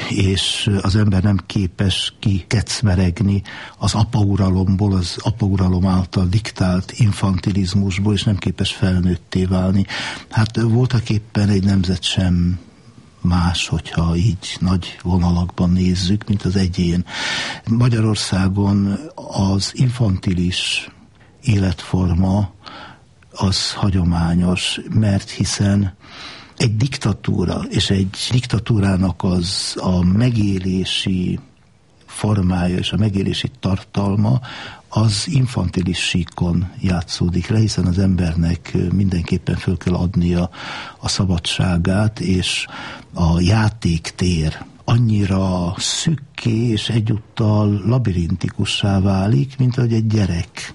és az ember nem képes kikecmeregni az apauralomból, az apauralom által diktált infantilizmusból, és nem képes felnőtté válni. Hát voltak éppen egy nemzet sem más, hogyha így nagy vonalakban nézzük, mint az egyén. Magyarországon az infantilis életforma az hagyományos, mert hiszen egy diktatúra, és egy diktatúrának az a megélési formája és a megélési tartalma az infantilis síkon játszódik le, hiszen az embernek mindenképpen föl kell adnia a szabadságát, és a játéktér annyira szükké és egyúttal labirintikussá válik, mint ahogy egy gyerek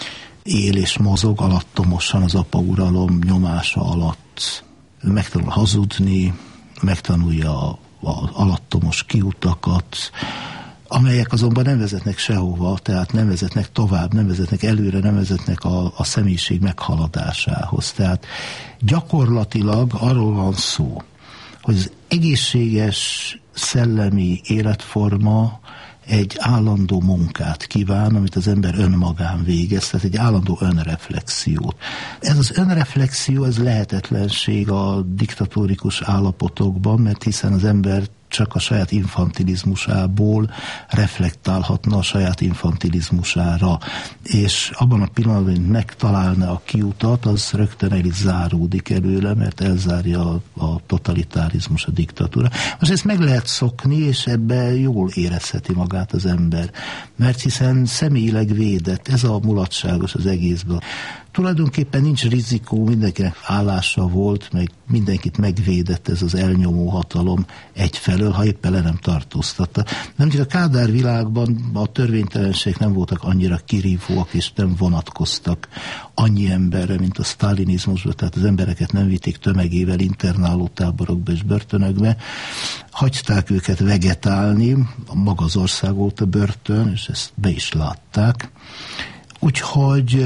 él és mozog alattomosan az apauralom nyomása alatt. Megtanul hazudni, megtanulja az alattomos kiutakat, amelyek azonban nem vezetnek sehova, tehát nem vezetnek tovább, nem vezetnek előre, nem vezetnek a, a személyiség meghaladásához. Tehát gyakorlatilag arról van szó, hogy az egészséges szellemi életforma egy állandó munkát kíván, amit az ember önmagán végez, tehát egy állandó önreflexiót. Ez az önreflexió, ez lehetetlenség a diktatórikus állapotokban, mert hiszen az ember csak a saját infantilizmusából reflektálhatna a saját infantilizmusára, és abban a pillanatban, hogy megtalálna a kiutat, az rögtön el is záródik előle, mert elzárja a, a totalitárizmus, a diktatúra. Most ezt meg lehet szokni, és ebben jól érezheti magát az ember, mert hiszen személyileg védett, ez a mulatságos az egészben. Tulajdonképpen nincs rizikó, mindenkinek állása volt, meg mindenkit megvédett ez az elnyomó hatalom egyfelől, ha éppen le nem tartóztatta. Nem csak a Kádár világban a törvénytelenség nem voltak annyira kirívóak, és nem vonatkoztak annyi emberre, mint a sztálinizmusban, tehát az embereket nem vitték tömegével internáló táborokba és börtönökbe. Hagyták őket vegetálni, maga az ország volt a börtön, és ezt be is látták. Úgyhogy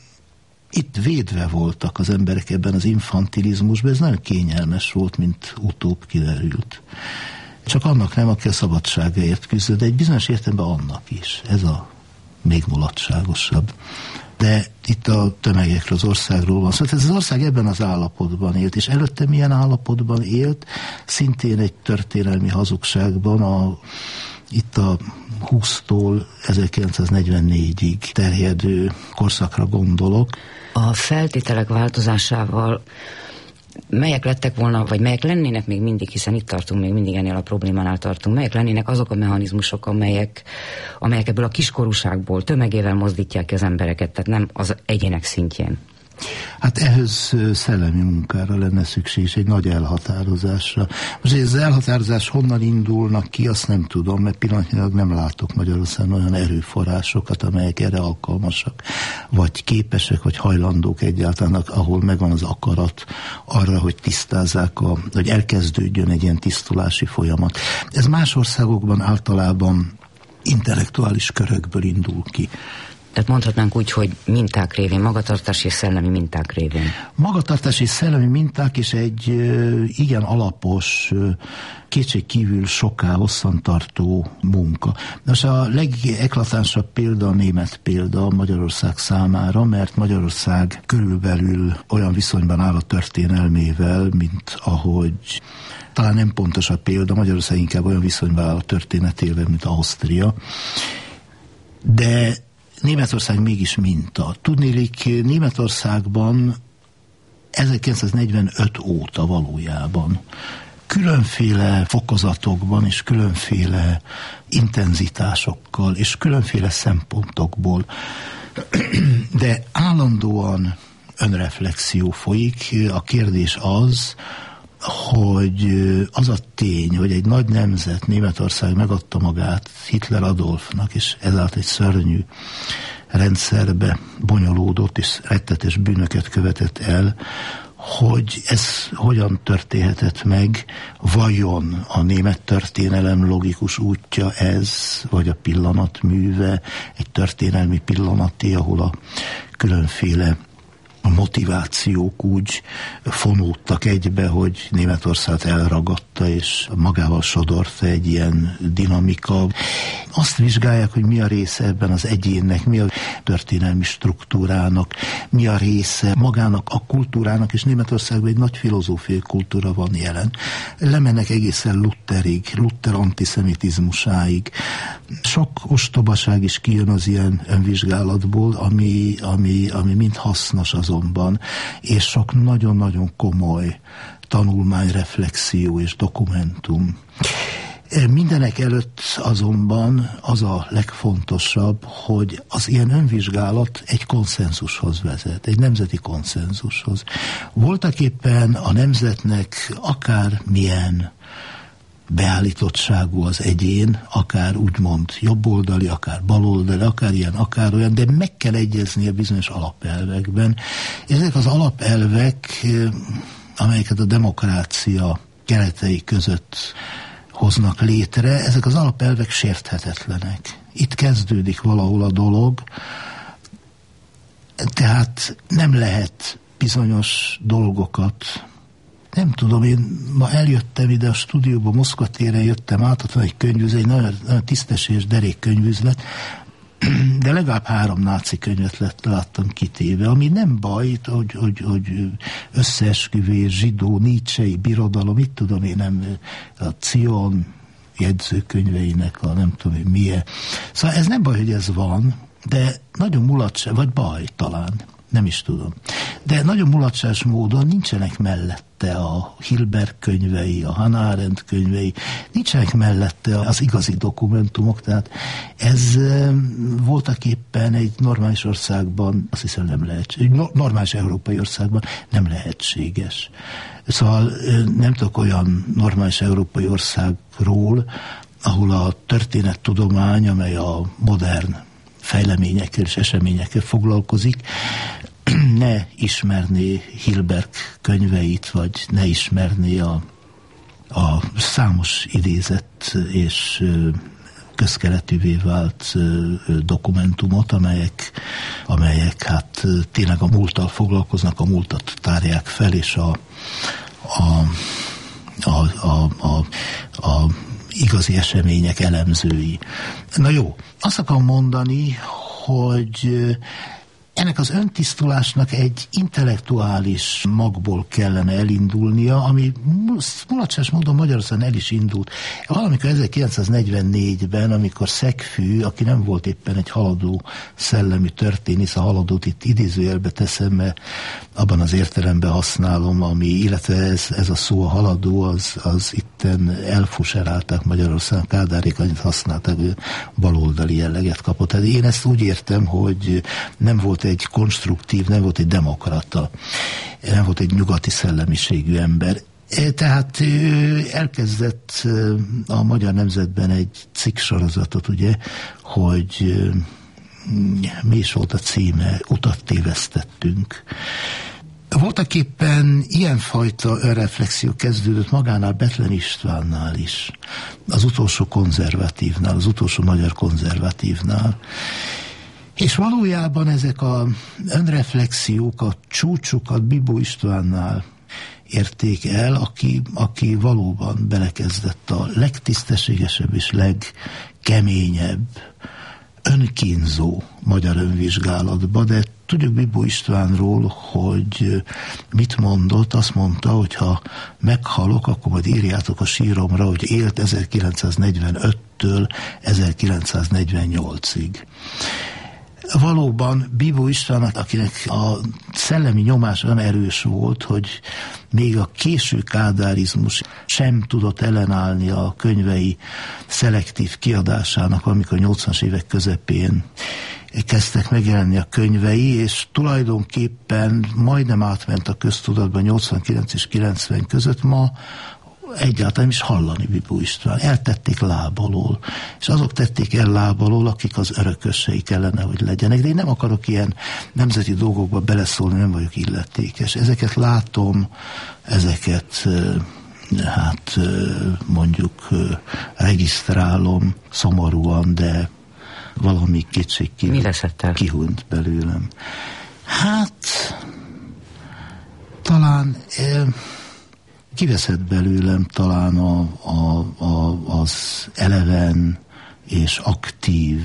itt védve voltak az emberek ebben az infantilizmusban, ez nagyon kényelmes volt, mint utóbb kiderült. Csak annak nem, aki a szabadságáért küzdött, de egy bizonyos értelemben annak is. Ez a még mulatságosabb. De itt a tömegekről, az országról van szó. Szóval ez az ország ebben az állapotban élt, és előtte milyen állapotban élt, szintén egy történelmi hazugságban, a, itt a húsztól ezerkilencszáznegyvennégyig terjedő korszakra gondolok. A feltételek változásával melyek lettek volna, vagy melyek lennének még mindig, hiszen itt tartunk, még mindig ennél a problémánál tartunk, melyek lennének azok a mechanizmusok, amelyek, amelyek ebből a kiskorúságból tömegével mozdítják ki az embereket, tehát nem az egyének szintjén? Hát ehhez szellemi munkára lenne szükség, és egy nagy elhatározásra. Most ez az elhatározás honnan indulnak ki, azt nem tudom, mert pillanatnyilag nem látok Magyarországon olyan erőforrásokat, amelyek erre alkalmasak, vagy képesek, vagy hajlandók egyáltalán, ahol megvan az akarat arra, hogy tisztázzák, a, hogy elkezdődjön egy ilyen tisztulási folyamat. Ez más országokban általában intellektuális körökből indul ki. Tehát mondhatnánk úgy, hogy minták révén, magatartási és szellemi minták révén. Magatartási és szellemi minták is egy igen alapos, kétségkívül soká hosszantartó munka. Most a legeklatánsabb példa a német példa Magyarország számára, mert Magyarország körülbelül olyan viszonyban áll a történelmével, mint ahogy talán nem pontos a példa, Magyarország inkább olyan viszonyban áll a történetével, mint Ausztria. De Németország mégis minta. Tudnélik, Németországban ezerkilencszáznegyvenöt óta valójában különféle fokozatokban és különféle intenzitásokkal és különféle szempontokból, de állandóan önreflexió folyik. A kérdés az, hogy az a tény, hogy egy nagy nemzet, Németország megadta magát Hitler Adolfnak, és ezáltal egy szörnyű rendszerbe bonyolódott, és rettetes bűnöket követett el, hogy ez hogyan történhetett meg, vajon a német történelem logikus útja ez, vagy a pillanatműve, egy történelmi pillanati, ahol a különféle a motivációk úgy fonódtak egybe, hogy Németországot elragadta, és magával sodorta egy ilyen dinamika. Azt vizsgálják, hogy mi a része ebben az egyénnek, mi a történelmi struktúrának, mi a része magának a kultúrának, és Németországban egy nagy filozófiai kultúra van jelen. Lemennek egészen Lutherig, Luther antiszemitizmusáig. Sok ostobaság is kijön az ilyen önvizsgálatból, ami, ami, ami mind hasznos azonban, és sok nagyon-nagyon komoly tanulmány, reflexió és dokumentum. Mindenek előtt azonban az a legfontosabb, hogy az ilyen önvizsgálat egy konszenzushoz vezet, egy nemzeti konszenzushoz. Voltaképpen a nemzetnek akár milyen beállítottságú az egyén, akár úgymond jobboldali, akár baloldali, akár ilyen, akár olyan, de meg kell egyeznie bizonyos alapelvekben. Ezek az alapelvek, amelyeket a demokrácia keretei között hoznak létre, ezek az alapelvek sérthetetlenek. Itt kezdődik valahol a dolog, tehát nem lehet bizonyos dolgokat. Nem tudom, én ma eljöttem ide a stúdióba, Moszkva téren jöttem át, ott van egy könyvüzlet, egy nagyon, nagyon tisztességes derék könyvüzlet, de legalább három náci könyvet lett, láttam kitéve, ami nem baj, hogy, hogy, hogy összeesküvés, zsidó, nietzschei birodalom, itt tudom én nem, a Cion jegyzőkönyveinek a nem tudom én milyen. Szóval ez nem baj, hogy ez van, de nagyon mulatság, vagy baj talán, nem is tudom. De nagyon mulatságos módon nincsenek mellette a Hilbert könyvei, a Hannah Arendt könyvei, nincsenek mellette az igazi dokumentumok, tehát ez voltaképpen egy normális országban, azt hiszem nem lehetséges, normális európai országban nem lehetséges. Szóval nem tudok olyan normális európai országról, ahol a történettudomány, amely a modern fejleményekkel és eseményekkel foglalkozik, ne ismerné Hilbert könyveit, vagy ne ismerné a, a számos idézett és közkeletűvé vált dokumentumot, amelyek, amelyek hát tényleg a múlttal foglalkoznak, a múltat tárják fel, és a, a, a, a, a, a igazi események elemzői. Na jó, azt akarom mondani, hogy ennek az öntisztulásnak egy intellektuális magból kellene elindulnia, ami mulatságos módon Magyarországon el is indult. Valamikor ezerkilencszáznegyvennégyben, amikor Szegfű, aki nem volt éppen egy haladó szellemi történész, a haladót itt idézőjelbe teszem, mert abban az értelemben használom, ami, illetve ez, ez a szó, a haladó, az, az itten elfuserálták Magyarországon, Kádárék annyit használták, hogy baloldali jelleget kapott. Tehát én ezt úgy értem, hogy nem volt egy konstruktív, nem volt egy demokrata, nem volt egy nyugati szellemiségű ember. Tehát elkezdett a Magyar Nemzetben egy cikksorozatot, ugye, hogy mi is volt a címe, utat tévesztettünk. Voltaképpen ilyenfajta önreflexió kezdődött magánál, Bethlen Istvánnál is, az utolsó konzervatívnál, az utolsó magyar konzervatívnál. És valójában ezek a önreflexiók, a csúcsukat Bibó Istvánnál érték el, aki, aki valóban belekezdett a legtisztességesebb és legkeményebb, önkínzó magyar önvizsgálatba, de tudjuk Bibó Istvánról, hogy mit mondott, azt mondta, hogy ha meghalok, akkor majd írjátok a síromra, hogy élt ezerkilencszáznegyvenöttől ezerkilencszáznegyvennyolcig. Valóban Bibó Istvánnak, akinek a szellemi nyomás olyan erős volt, hogy még a késő kádárizmus sem tudott ellenállni a könyvei szelektív kiadásának, amikor nyolcvanas évek közepén kezdtek megjelenni a könyvei, és tulajdonképpen majdnem átment a köztudatban nyolcvankilenc és kilencven között. Ma egyáltalán is hallani Bibó István. Eltették láb alól, és azok tették el láb alól, akik az örökösei kellene, hogy legyenek. De én nem akarok ilyen nemzeti dolgokba beleszólni, nem vagyok illetékes. Ezeket látom, ezeket hát mondjuk regisztrálom szomorúan, de valami kétség kihunyt belőlem. Hát talán eh, kiveszett belőlem talán a, a, a, az eleven és aktív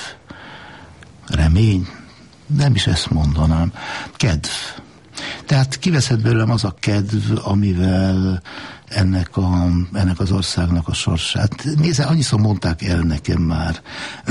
remény, nem is ezt mondanám, kedv. Tehát kiveszett belőlem az a kedv, amivel ennek, a, ennek az országnak a sorsát. Nézze, annyiszor mondták el nekem már,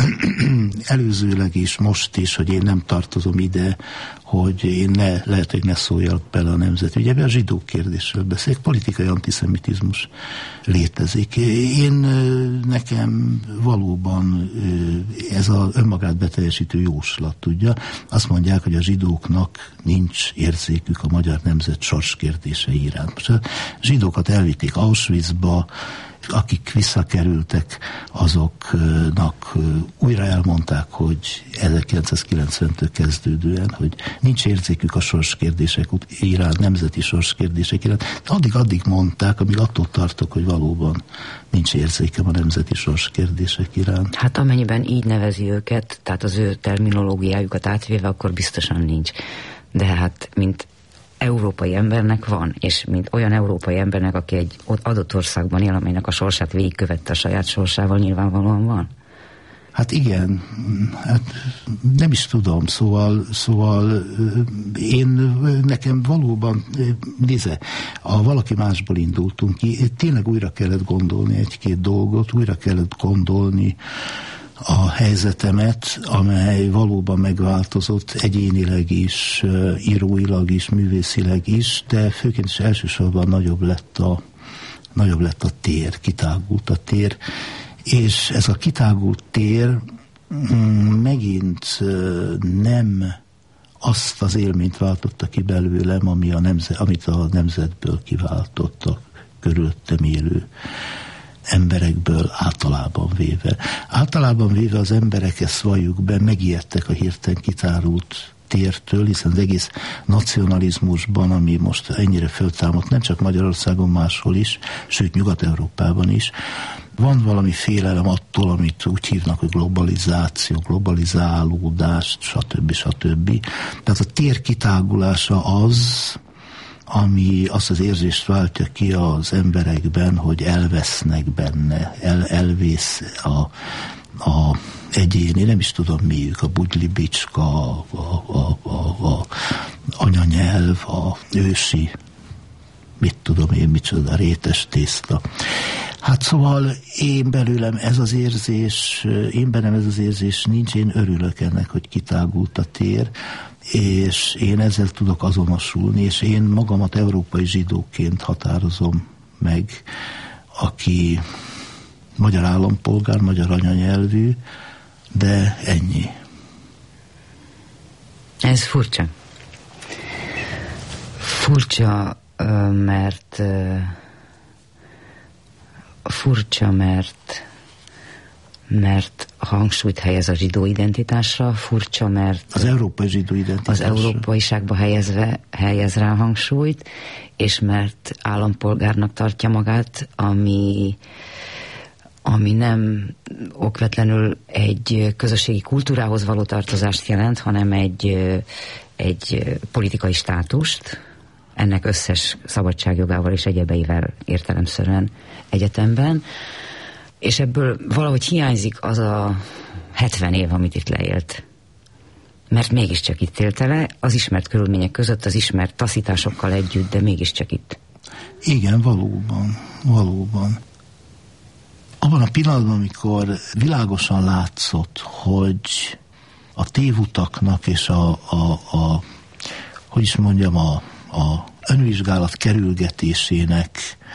előzőleg is, most is, hogy én nem tartozom ide, hogy én ne, lehet, hogy ne szóljak bele a nemzetügyebe, a zsidók kérdésről beszélek, politikai antiszemitizmus létezik. Én nekem valóban ez az önmagát beteljesítő jóslat, tudja. Azt mondják, hogy a zsidóknak nincs érzékük a magyar nemzet sorskérdései iránt. Most a zsidókat elvitték Auschwitzba, akik visszakerültek, azoknak újra elmondták, hogy ezerkilencszázkilencventől kezdődően, hogy nincs érzékük a sorskérdések iránt, nemzeti sorskérdések iránt. Addig-addig mondták, amíg attól tartok, hogy valóban nincs érzékem a nemzeti sorskérdések iránt. Hát amennyiben így nevezi őket, tehát az ő terminológiájukat átvéve, akkor biztosan nincs. De hát, mint európai embernek van, és mint olyan európai embernek, aki egy adott országban él, amelynek a sorsát végigkövette a saját sorsával, nyilvánvalóan van. Hát igen, hát nem is tudom, szóval, szóval én nekem valóban, nézze, a valaki másból indultunk ki, tényleg újra kellett gondolni egy-két dolgot, újra kellett gondolni a helyzetemet, amely valóban megváltozott egyénileg is, íróilag is, művészileg is, de főként is elsősorban nagyobb lett a, nagyobb lett a tér, kitágult a tér, és ez a kitágult tér megint nem azt az élményt váltotta ki belőlem, ami a nemzet, amit a nemzetből kiváltott a körülöttem élő emberekből általában véve. Általában véve az emberek, ezt valljuk be, megijedtek a hirtelen kitárult tértől, hiszen az egész nacionalizmusban, ami most ennyire föltámadt, nem csak Magyarországon, máshol is, sőt Nyugat-Európában is, van valami félelem attól, amit úgy hívnak, hogy globalizáció, globalizálódást, stb. stb. Tehát a tér kitágulása az, ami azt az érzést váltja ki az emberekben, hogy elvesznek benne, el, elvész a, a egyéni, nem is tudom miük, a bugylibicska, a, a, a, a, a anyanyelv, a ősi, mit tudom én, micsoda, rétes tészta. Hát szóval én belőlem ez az érzés, én bennem ez az érzés nincs, én örülök ennek, hogy kitágult a tér, és én ezzel tudok azonosulni, és én magamat európai zsidóként határozom meg, aki magyar állampolgár, magyar anyanyelvű, de ennyi. Ez furcsa. Furcsa, mert furcsa, mert mert hangsúlyt helyez a zsidó identitásra, furcsa, mert az európai zsidó identitásra, az európaiságba helyezve, helyez rá hangsúlyt, és mert állampolgárnak tartja magát, ami, ami nem okvetlenül egy közösségi kultúrához való tartozást jelent, hanem egy, egy politikai státust, ennek összes szabadságjogával és egyebeivel értelemszerűen egyetemben, és ebből valahogy hiányzik az a hetven év, amit itt leélt. Mert mégiscsak itt élte le, az ismert körülmények között, az ismert taszításokkal együtt, de mégiscsak itt. Igen, valóban, valóban. Abban a pillanatban, amikor világosan látszott, hogy a tévutaknak és a, a, a hogy is mondjam, a, a önvizsgálat kerülgetésének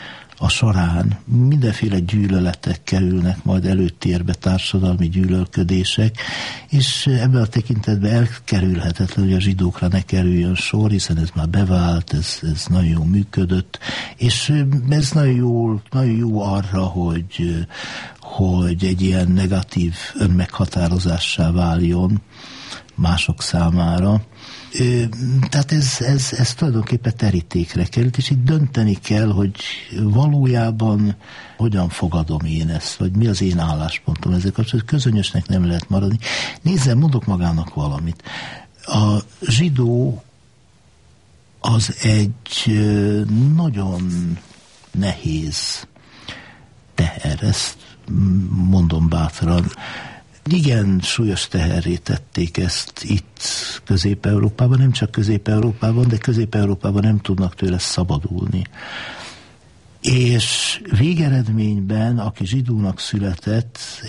a során mindenféle gyűlöletek kerülnek majd előtérbe, társadalmi gyűlölködések, és ebben a tekintetben elkerülhetetlen, hogy a zsidókra ne kerüljön sor, hiszen ez már bevált, ez, ez nagyon jól működött, és ez nagyon jó, nagyon jó arra, hogy, hogy egy ilyen negatív önmeghatározássá váljon mások számára. Tehát ez, ez, ez tulajdonképpen terítékre került, és itt dönteni kell, hogy valójában hogyan fogadom én ezt, vagy mi az én álláspontom ezzel kapcsolatban, közönösnek nem lehet maradni. Nézzel, mondok magának valamit. A zsidó az egy nagyon nehéz teher, ezt mondom bátran. Igen, súlyos teherré tették ezt itt Közép-Európában, nem csak Közép-Európában, de Közép-Európában nem tudnak tőle szabadulni. És végeredményben, aki zsidónak született,